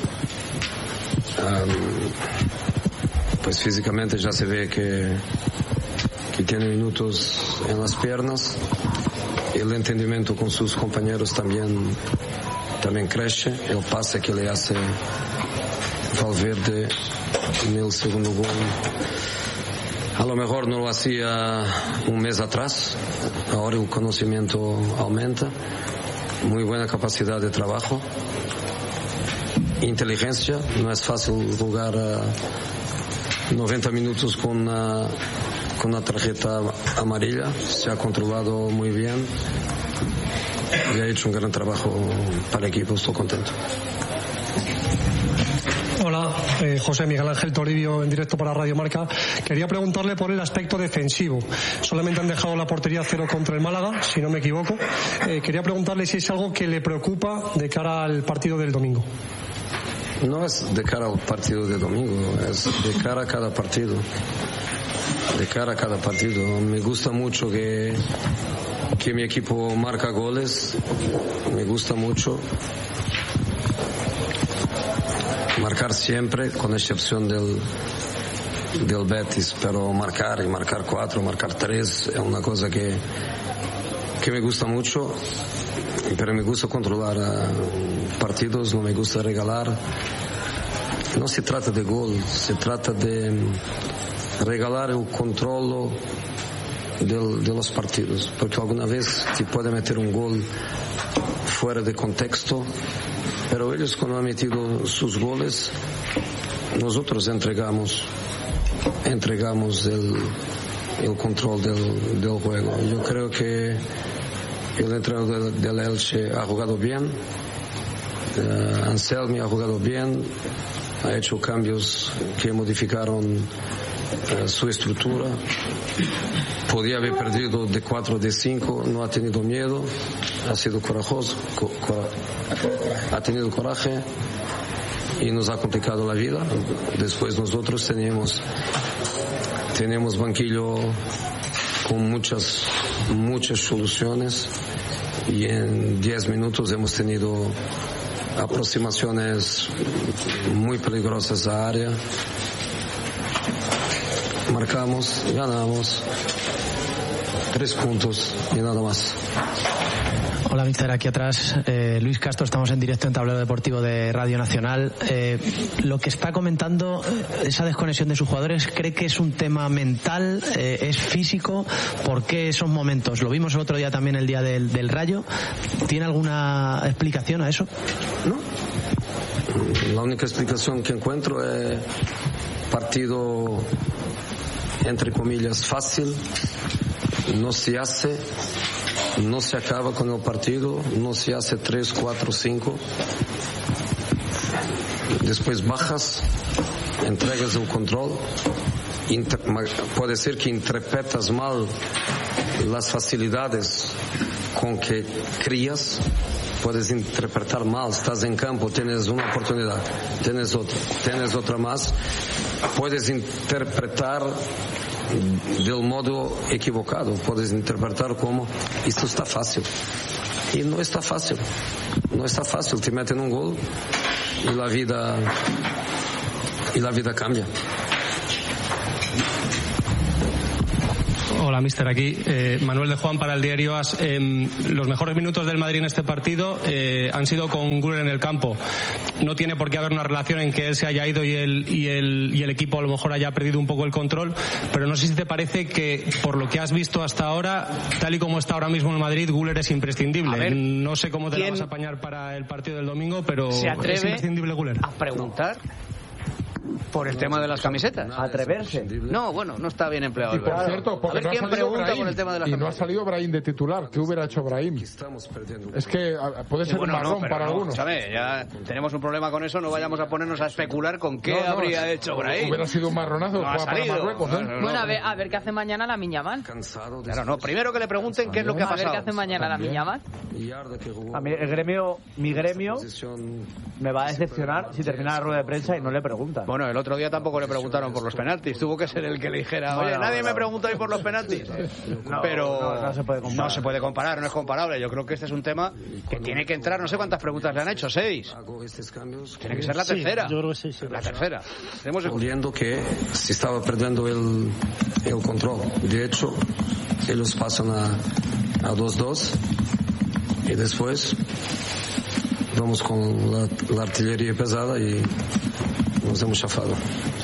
Pues físicamente ya se ve que tiene minutos en las piernas. El entendimiento con sus compañeros también crece. El pase que le hace Valverde en el segundo gol, a lo mejor no lo hacía un mes atrás. Ahora el conocimiento aumenta. Muy buena capacidad de trabajo, inteligencia. No es fácil jugar 90 minutos con una tarjeta amarilla. Se ha controlado muy bien y ha hecho un gran trabajo para el equipo. Estoy contento. Hola, José Miguel Ángel Toribio en directo para Radio Marca. Quería preguntarle por el aspecto defensivo. Solamente han dejado la portería 0 contra el Málaga, si no me equivoco. Quería preguntarle si es algo que le preocupa de cara al partido del domingo. No es de cara al partido de domingo, es de cara a cada partido. De cara a cada partido. Me gusta mucho que mi equipo marca goles. Me gusta mucho marcar siempre, con excepción del Betis, pero marcar 4, marcar 3 es una cosa que me gusta mucho, pero me gusta controlar partidos, no me gusta regalar. No se trata de gol, se trata de regalar el control de los partidos, porque alguna vez te puede meter un gol fuera de contexto, pero ellos cuando han metido sus goles, nosotros entregamos el control del juego. Yo creo que el entrenador del Elche ha jugado bien, Anselmi ha jugado bien, ha hecho cambios que modificaron su estructura. Podía haber perdido de 4, de 5, no ha tenido miedo, ha sido corajoso, ha tenido coraje y nos ha complicado la vida. Después nosotros tenemos banquillo con muchas soluciones, y en 10 minutos hemos tenido aproximaciones muy peligrosas a área. Marcamos, ganamos, 3 puntos y nada más. Hola, mister, aquí atrás Luis Castro, estamos en directo en Tablero Deportivo de Radio Nacional. Lo que está comentando, esa desconexión de sus jugadores, ¿cree que es un tema mental, es físico? ¿Por qué esos momentos? Lo vimos el otro día también, el día del Rayo. ¿Tiene alguna explicación a eso? No. La única explicación que encuentro es partido, entre comillas, fácil. No se hace, no se acaba con el partido, no se hace 3, 4, 5. después bajas, entregas el control, puede ser que interpretas mal las facilidades con que crías, puedes interpretar mal, estás en campo, tienes una oportunidad, tienes otra más, puedes interpretar del modo equivocado, puedes interpretar como esto está fácil, y no está fácil, te meten un gol y la vida cambia. Hola, mister. Aquí Manuel de Juan para el diario AS. Los mejores minutos del Madrid en este partido han sido con Güler en el campo. No tiene por qué haber una relación en que él se haya ido y el equipo a lo mejor haya perdido un poco el control, pero no sé si te parece que, por lo que has visto hasta ahora, tal y como está ahora mismo el Madrid, Güler es imprescindible. Ver, no sé cómo te la vas a apañar para el partido del domingo, pero ¿se atreve es imprescindible Güler? A preguntar por el tema de las camisetas? Atreverse. No, bueno, no está bien empleado. Y por cierto, porque a ver quién pregunta por el tema de las camisetas. No ha salido Brahim de titular. ¿Qué hubiera hecho Brahim? Es que puede ser un marrón para algunos. ¿Sabes? Ya tenemos un problema con eso. No vayamos a ponernos a especular con qué habría hecho Brahim. Hubiera sido un marronazo. No ha salido. Marruecos, bueno, a ver qué hace mañana la Miñamal. Claro, no. Primero que le pregunten qué es lo que ha pasado. A ver qué hace mañana la Miñamal. A mí mi gremio me va a decepcionar si termina la rueda de prensa y no le preguntan. Bueno, el otro día tampoco le preguntaron por los penaltis. Tuvo que ser el que le dijera, oye, nadie me pregunta hoy por los penaltis. Pero no se puede comparar. No se puede comparar, no es comparable. Yo creo que este es un tema que tiene que entrar. No sé cuántas preguntas le han hecho, 6. Tiene que ser la tercera. Yo creo que sí. La tercera. Viendo que se estaba perdiendo el control. De hecho, ellos pasan a 2-2 y después vamos con la artillería pesada y nos hemos chafado.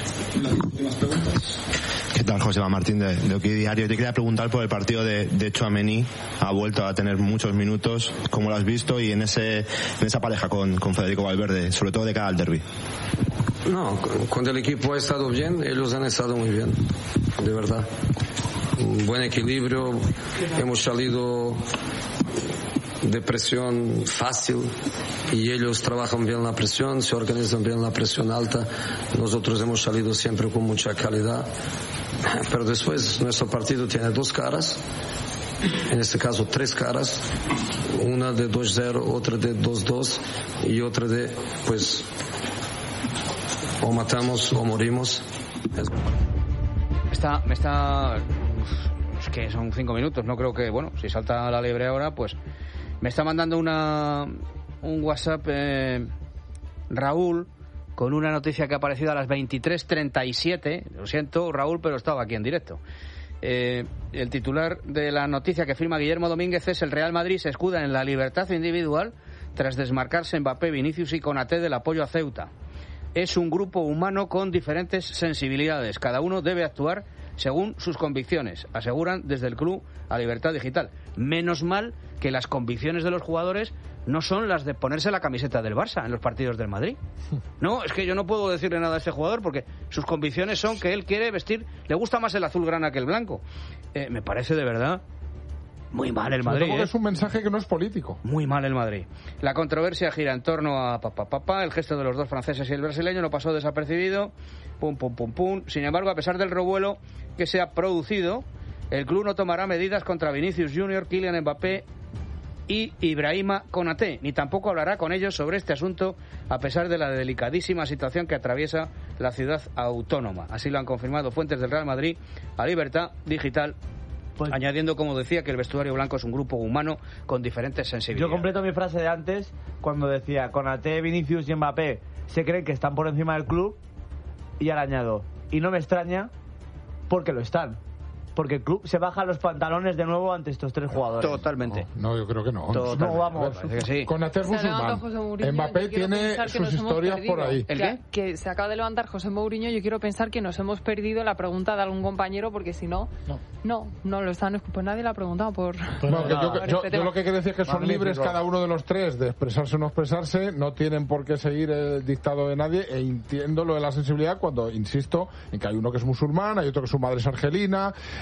¿Qué tal, Joseba Martín de Oki Diario? Te quería preguntar por el partido de Tchouaméni. Ha vuelto a tener muchos minutos. ¿Cómo lo has visto? Y en esa pareja con Federico Valverde, sobre todo de cara al derbi. No, cuando el equipo ha estado bien, ellos han estado muy bien, de verdad. Un buen equilibrio, hemos salido de presión fácil y ellos trabajan bien la presión, se organizan bien la presión alta. Nosotros hemos salido siempre con mucha calidad, pero después nuestro partido tiene 2 caras, en este caso 3 caras, una de 2-0, otra de 2-2 y otra de, pues, o matamos o morimos. Es que son 5 minutos, no creo que, bueno, si salta la liebre ahora, pues me está mandando un WhatsApp Raúl con una noticia que ha aparecido a las 23:37. Lo siento, Raúl, pero estaba aquí en directo. El titular de la noticia que firma Guillermo Domínguez es: el Real Madrid se escuda en la libertad individual tras desmarcarse Mbappé, Vinicius y Konaté del apoyo a Ceuta. Es un grupo humano con diferentes sensibilidades. Cada uno debe actuar según sus convicciones, aseguran desde el club a Libertad Digital. Menos mal que las convicciones de los jugadores no son las de ponerse la camiseta del Barça en los partidos del Madrid. No, es que yo no puedo decirle nada a este jugador porque sus convicciones son que él quiere vestir, le gusta más el azulgrana que el blanco. Me parece de verdad muy mal el Madrid. Es un mensaje que no es político. Muy mal el Madrid. La controversia gira en torno a el gesto de los 2 franceses y el brasileño no pasó desapercibido. Pum. Sin embargo, a pesar del revuelo que se ha producido, el club no tomará medidas contra Vinicius Junior, Kylian Mbappé y Ibrahima Konaté, ni tampoco hablará con ellos sobre este asunto, a pesar de la delicadísima situación que atraviesa la ciudad autónoma. Así lo han confirmado fuentes del Real Madrid a Libertad Digital, añadiendo, como decía, que el vestuario blanco es un grupo humano con diferentes sensibilidades. Yo completo mi frase de antes cuando decía: Konaté, Vinicius y Mbappé se creen que están por encima del club, y ahora añado: y no me extraña porque lo están. Porque el club se baja los pantalones de nuevo ante estos 3 jugadores. Totalmente. No, yo creo que no. No, vamos. Konaté es musulmán. Mbappé tiene sus historias por ahí. ¿El qué? Que se acaba de levantar José Mourinho. Yo quiero pensar que nos hemos perdido la pregunta de algún compañero, porque si no, no lo están. Pues nadie la ha preguntado por. Yo lo que quiero decir es que son libres cada uno de los 3 de expresarse o no expresarse. No tienen por qué seguir el dictado de nadie. E entiendo lo de la sensibilidad cuando insisto en que hay uno que es musulmán, hay otro que su madre es argelina.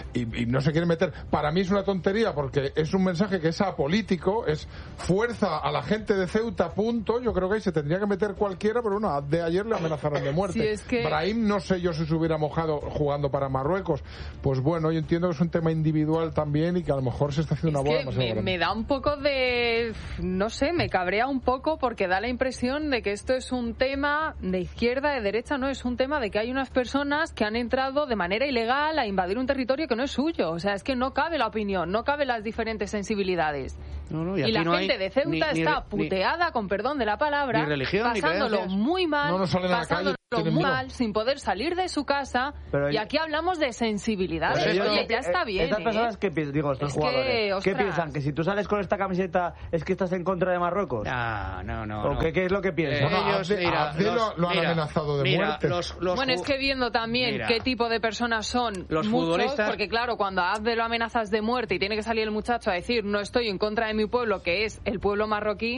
y no se quieren meter. Para mí es una tontería porque es un mensaje que es apolítico, es fuerza a la gente de Ceuta, punto. Yo creo que ahí se tendría que meter cualquiera, pero bueno, de ayer le amenazaron de muerte. Sí, es que... Brahim, no sé yo si se hubiera mojado jugando para Marruecos. Pues bueno, yo entiendo que es un tema individual también y que a lo mejor se está haciendo una bola demasiado grande. Me da un poco de... no sé, me cabrea un poco porque da la impresión de que esto es un tema de izquierda, de derecha, no, es un tema de que hay unas personas que han entrado de manera ilegal a invadir un territorio que no es suyo. O sea, es que no cabe la opinión, no cabe las diferentes sensibilidades. Y la gente de Ceuta está puteada, con perdón de la palabra, ni religión, pasándolo ni muy mal, pasándolo muy mal, sin poder salir de su casa. Pero y aquí hablamos de sensibilidades. Oye, ya está bien. Estas personas que piensan, digo, estos jugadores, ¿qué piensan? ¿Que si tú sales con esta camiseta es que estás en contra de Marruecos? No. ¿O qué es lo que piensan? Ellos lo han amenazado de muerte. Bueno, es que viendo también qué tipo de personas son los muchos, futbolistas, porque claro, cuando a Abde lo amenazas de muerte y tiene que salir el muchacho a decir no estoy en contra de mi pueblo, que es el pueblo marroquí.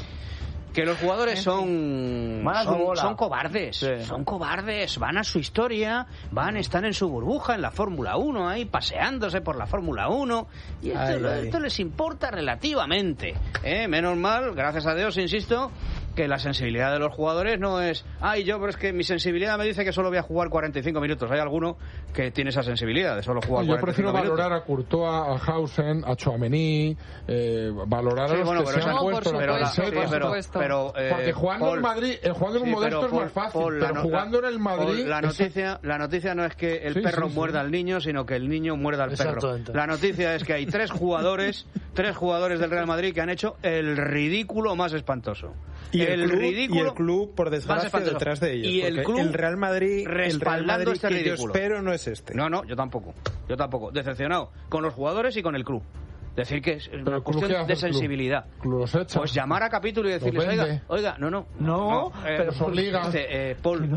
Que los jugadores son cobardes, son cobardes, van a su historia, están en su burbuja, en la Fórmula 1, ahí paseándose por la Fórmula 1, y esto les importa relativamente. Menos mal, gracias a Dios, insisto, que la sensibilidad de los jugadores no es pero es que mi sensibilidad me dice que solo voy a jugar 45 minutos. Hay alguno que tiene esa sensibilidad de solo jugar 45 minutos. Yo prefiero valorar a Courtois, a Hausen, a Tchouaméni, valorar a los que se han puesto la camiseta. Porque jugando en Madrid, jugando en un Modesto es más fácil, pero jugando en el Madrid... La noticia no es que el perro muerda al niño, sino que el niño muerda al perro. La noticia es que hay tres jugadores del Real Madrid que han hecho el ridículo más espantoso. Y el club, por desgracia, detrás de ellos. Y el club, el Real Madrid respaldando este ridículo. Yo espero no es este. No, yo tampoco. Decepcionado con los jugadores y con el club. Decir que es una cuestión de sensibilidad. Pues llamar a capítulo y decirles, oiga, no, pero se obliga. Paul,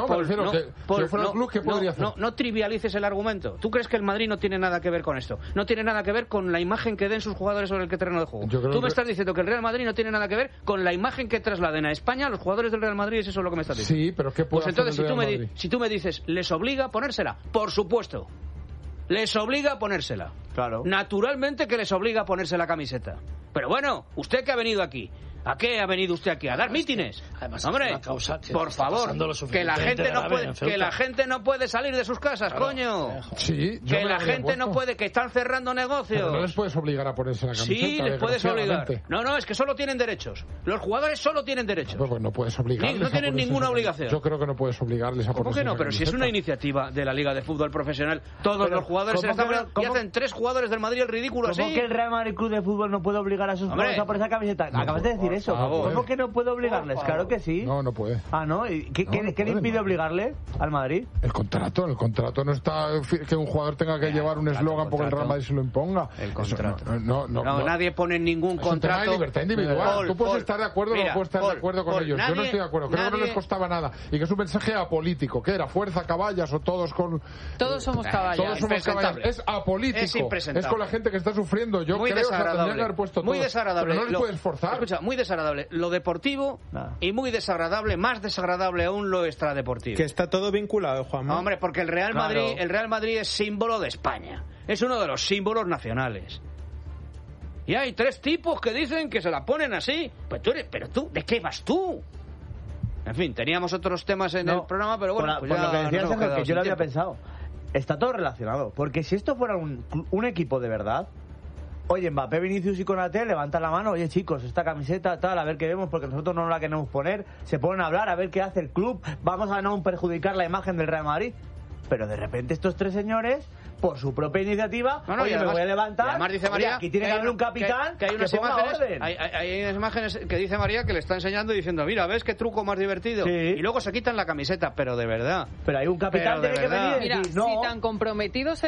si fuera el club, ¿qué podría hacer? No trivialices el argumento. ¿Tú crees que el Madrid no tiene nada que ver con esto? No tiene nada que ver con la imagen que den sus jugadores sobre el terreno de juego. Tú me estás diciendo que el Real Madrid no tiene nada que ver con la imagen que trasladen a España los jugadores del Real Madrid, es eso lo que me estás diciendo. Sí, pero ¿qué puede hacer entonces, si tú me dices, ¿les obliga a ponérsela? Por supuesto. Les obliga a ponérsela. Claro. Naturalmente que les obliga a ponerse la camiseta. Pero bueno, usted que ha venido aquí, ¿a qué ha venido usted aquí? ¿A dar mítines? Además, hombre, por favor, que la gente no puede salir de sus casas, coño. Sí, que la gente no puede, que están cerrando negocios. Pero no les puedes obligar a ponerse la camiseta. Sí, les puedes obligar. No, es que solo tienen derechos. Los jugadores solo tienen derechos. Pues no puedes obligarles. No tienen ninguna obligación. Yo creo que no puedes obligarles a ponerse. ¿Cómo que no? Pero si es una iniciativa de la Liga de Fútbol Profesional, todos los jugadores se están y hacen tres jugadores del Madrid el ridículo así. ¿Cómo que el Real Madrid Club de Fútbol no puede obligar a sus jugadores a ponerse la camiseta? Acabas de decir eso. ¿Cómo que no puede obligarles? Claro que sí. No puede. ¿No? ¿Y qué le impide obligarle al Madrid? El contrato no está que un jugador tenga que llevar un eslogan porque el Real Madrid se lo imponga. El contrato. No, nadie pone ningún contrato. Es un tema de libertad individual. Tú puedes estar de acuerdo o no puedes estar de acuerdo con ellos. Yo no estoy de acuerdo. Creo que no les costaba nada. Y que es un mensaje apolítico. ¿Qué era? ¿Fuerza, caballas o todos con...? Todos somos caballas. Todos somos caballas. Es apolítico. Es impresentable. Es con la gente que está sufriendo. Yo muy creo que tendría que haber puesto todo. Muy desagradable. Pero no les puedes forzar. Escucha, muy desagradable lo deportivo y muy desagradable, más desagradable aún lo extradeportivo. Que está todo vinculado, Juanma. Hombre, porque el Real Madrid es símbolo de España. Es uno de los símbolos nacionales. Y hay tres tipos que dicen que se la ponen así. Pero tú, ¿de qué vas tú? En fin, teníamos otros temas en el programa, pero bueno, por lo que decías, que yo lo había pensado. Está todo relacionado, porque si esto fuera un equipo de verdad, oye, Mbappé, Vinicius y Konaté levantan la mano, oye chicos, esta camiseta tal, a ver qué vemos, porque nosotros no la queremos poner, se ponen a hablar, a ver qué hace el club, vamos a no perjudicar la imagen del Real Madrid. Pero de repente estos tres señores, por su propia iniciativa, oye, además, me voy a levantar, además dice María, oye, aquí tiene que haber un capitán que hay unas imágenes, hay unas imágenes que dice María que le está enseñando y diciendo, mira, ¿ves qué truco más divertido? Sí. Y luego se quitan la camiseta, pero de verdad. Pero hay un capitán que tiene que venir. Mira, si tan comprometidos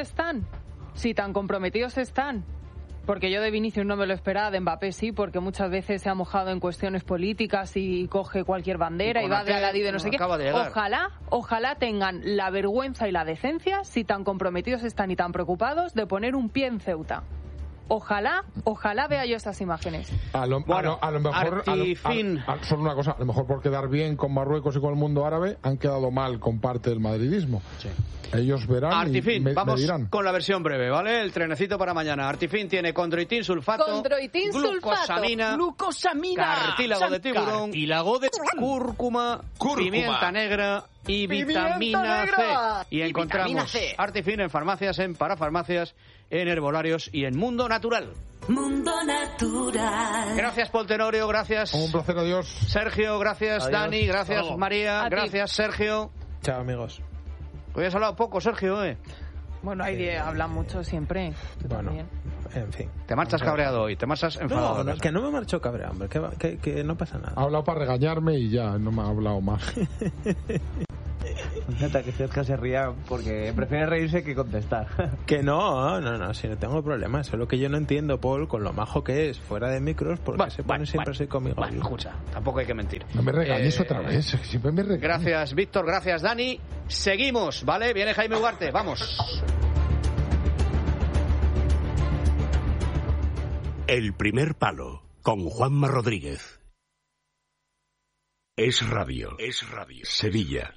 están, porque yo de Vinicius no me lo esperaba, de Mbappé sí, porque muchas veces se ha mojado en cuestiones políticas y coge cualquier bandera y va de aladí de no sé qué. Ojalá tengan la vergüenza y la decencia, si tan comprometidos están y tan preocupados, de poner un pie en Ceuta. ojalá vea yo estas imágenes. A lo mejor, solo una cosa, a lo mejor por quedar bien con Marruecos y con el mundo árabe, han quedado mal con parte del madridismo. Sí. Ellos verán Artifin, y me vamos dirán. con la versión breve, ¿vale? El trenecito para mañana. Artifin tiene condroitin sulfato, glucosamina, cartílago de tiburón, cúrcuma, pimienta negra y vitamina C. Y encontramos Artifin en farmacias, en parafarmacias, en herbolarios y en Mundo Natural. Mundo Natural. Gracias, Paul Tenorio, gracias. Un placer, adiós. Sergio, gracias. Adiós. Dani, gracias. María, A ti. gracias. Sergio. Chao, amigos. Hoy has hablado poco, Sergio, Bueno, habla mucho siempre. Bueno, en fin. Te marchas cabreado hoy, te marchas enfadado. No, que no me marcho cabreado, hombre, que no pasa nada. Ha hablado para regañarme y ya, no me ha hablado más. Me encanta que Sergio se ría porque prefiere reírse que contestar. Que no, si no tengo problema. Solo que yo no entiendo, Paul, con lo majo que es fuera de micros, porque se pone siempre así conmigo. Bueno, escucha, tampoco hay que mentir. No me regañes otra vez, siempre me regañes. Gracias, Víctor, gracias, Dani. Seguimos, ¿vale? Viene Jaime Ugarte, vamos. El primer palo, con Juanma Rodríguez. Es Radio. Sevilla.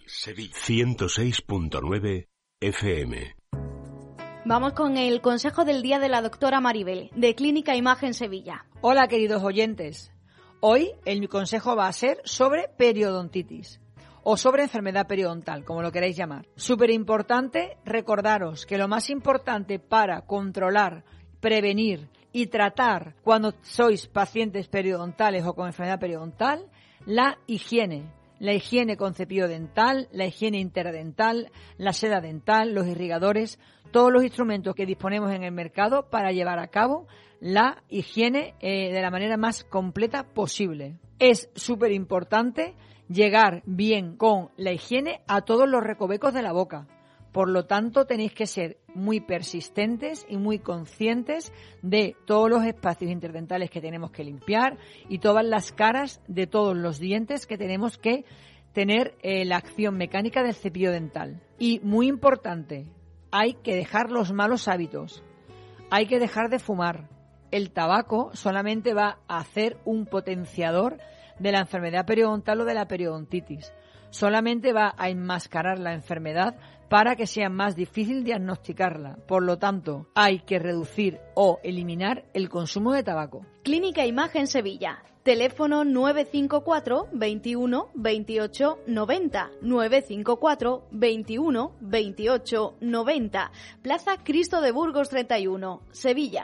106.9 FM. Vamos con el consejo del día de la doctora Maribel, de Clínica Imagen Sevilla. Hola, queridos oyentes. Hoy mi consejo va a ser sobre periodontitis o sobre enfermedad periodontal, como lo queráis llamar. Súper importante recordaros que lo más importante para controlar, prevenir y tratar cuando sois pacientes periodontales o con enfermedad periodontal, la higiene con cepillo dental, la higiene interdental, la seda dental, los irrigadores, todos los instrumentos que disponemos en el mercado para llevar a cabo la higiene de la manera más completa posible. Es súper importante llegar bien con la higiene a todos los recovecos de la boca. Por lo tanto, tenéis que ser muy persistentes y muy conscientes de todos los espacios interdentales que tenemos que limpiar y todas las caras de todos los dientes que tenemos que tener la acción mecánica del cepillo dental. Y muy importante, hay que dejar los malos hábitos. Hay que dejar de fumar. El tabaco solamente va a hacer un potenciador de la enfermedad periodontal o de la periodontitis. Solamente va a enmascarar la enfermedad para que sea más difícil diagnosticarla. Por lo tanto, hay que reducir o eliminar el consumo de tabaco. Clínica Imagen Sevilla. Teléfono 954 21 28 90. 954 21 28 90. Plaza Cristo de Burgos 31, Sevilla.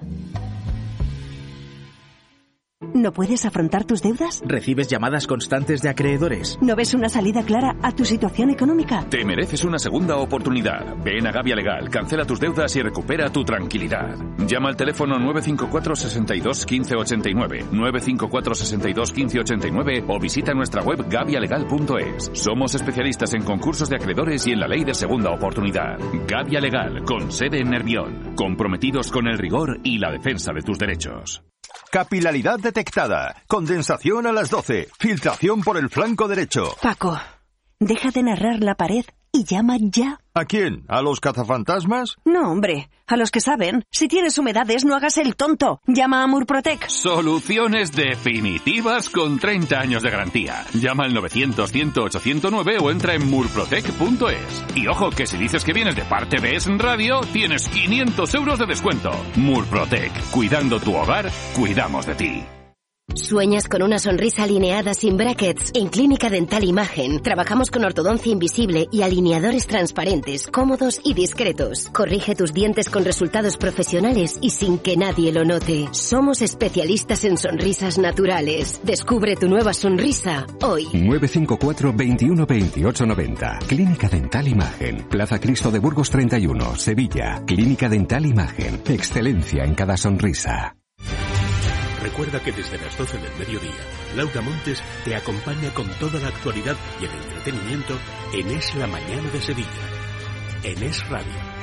¿No puedes afrontar tus deudas? ¿Recibes llamadas constantes de acreedores? ¿No ves una salida clara a tu situación económica? Te mereces una segunda oportunidad. Ven a Gavia Legal, cancela tus deudas y recupera tu tranquilidad. Llama al teléfono 954 62 15 89, 954 62 15 89 o visita nuestra web gavialegal.es. Somos especialistas en concursos de acreedores y en la ley de segunda oportunidad. Gavia Legal, con sede en Nervión. Comprometidos con el rigor y la defensa de tus derechos. Capilaridad detectada. Condensación a las 12. Filtración por el flanco derecho. Paco, deja de narrar la pared y llama ya. ¿A quién? ¿A los cazafantasmas? No, hombre, a los que saben. Si tienes humedades, no hagas el tonto. Llama a Murprotec. Soluciones definitivas con 30 años de garantía. Llama al 900-100-809 o entra en murprotec.es. Y ojo, que si dices que vienes de parte de Es Radio, tienes 500 euros de descuento. Murprotec. Cuidando tu hogar, cuidamos de ti. ¿Sueñas con una sonrisa alineada sin brackets? En Clínica Dental Imagen trabajamos con ortodoncia invisible y alineadores transparentes, cómodos y discretos. Corrige tus dientes con resultados profesionales y sin que nadie lo note. Somos especialistas en sonrisas naturales. Descubre tu nueva sonrisa hoy. 954 21 28 90. Clínica Dental Imagen. Plaza Cristo de Burgos 31, Sevilla. Clínica Dental Imagen. Excelencia en cada sonrisa. Recuerda que desde las 12 del mediodía, Laura Montes te acompaña con toda la actualidad y el entretenimiento en Es la Mañana de Sevilla, en Es Radio.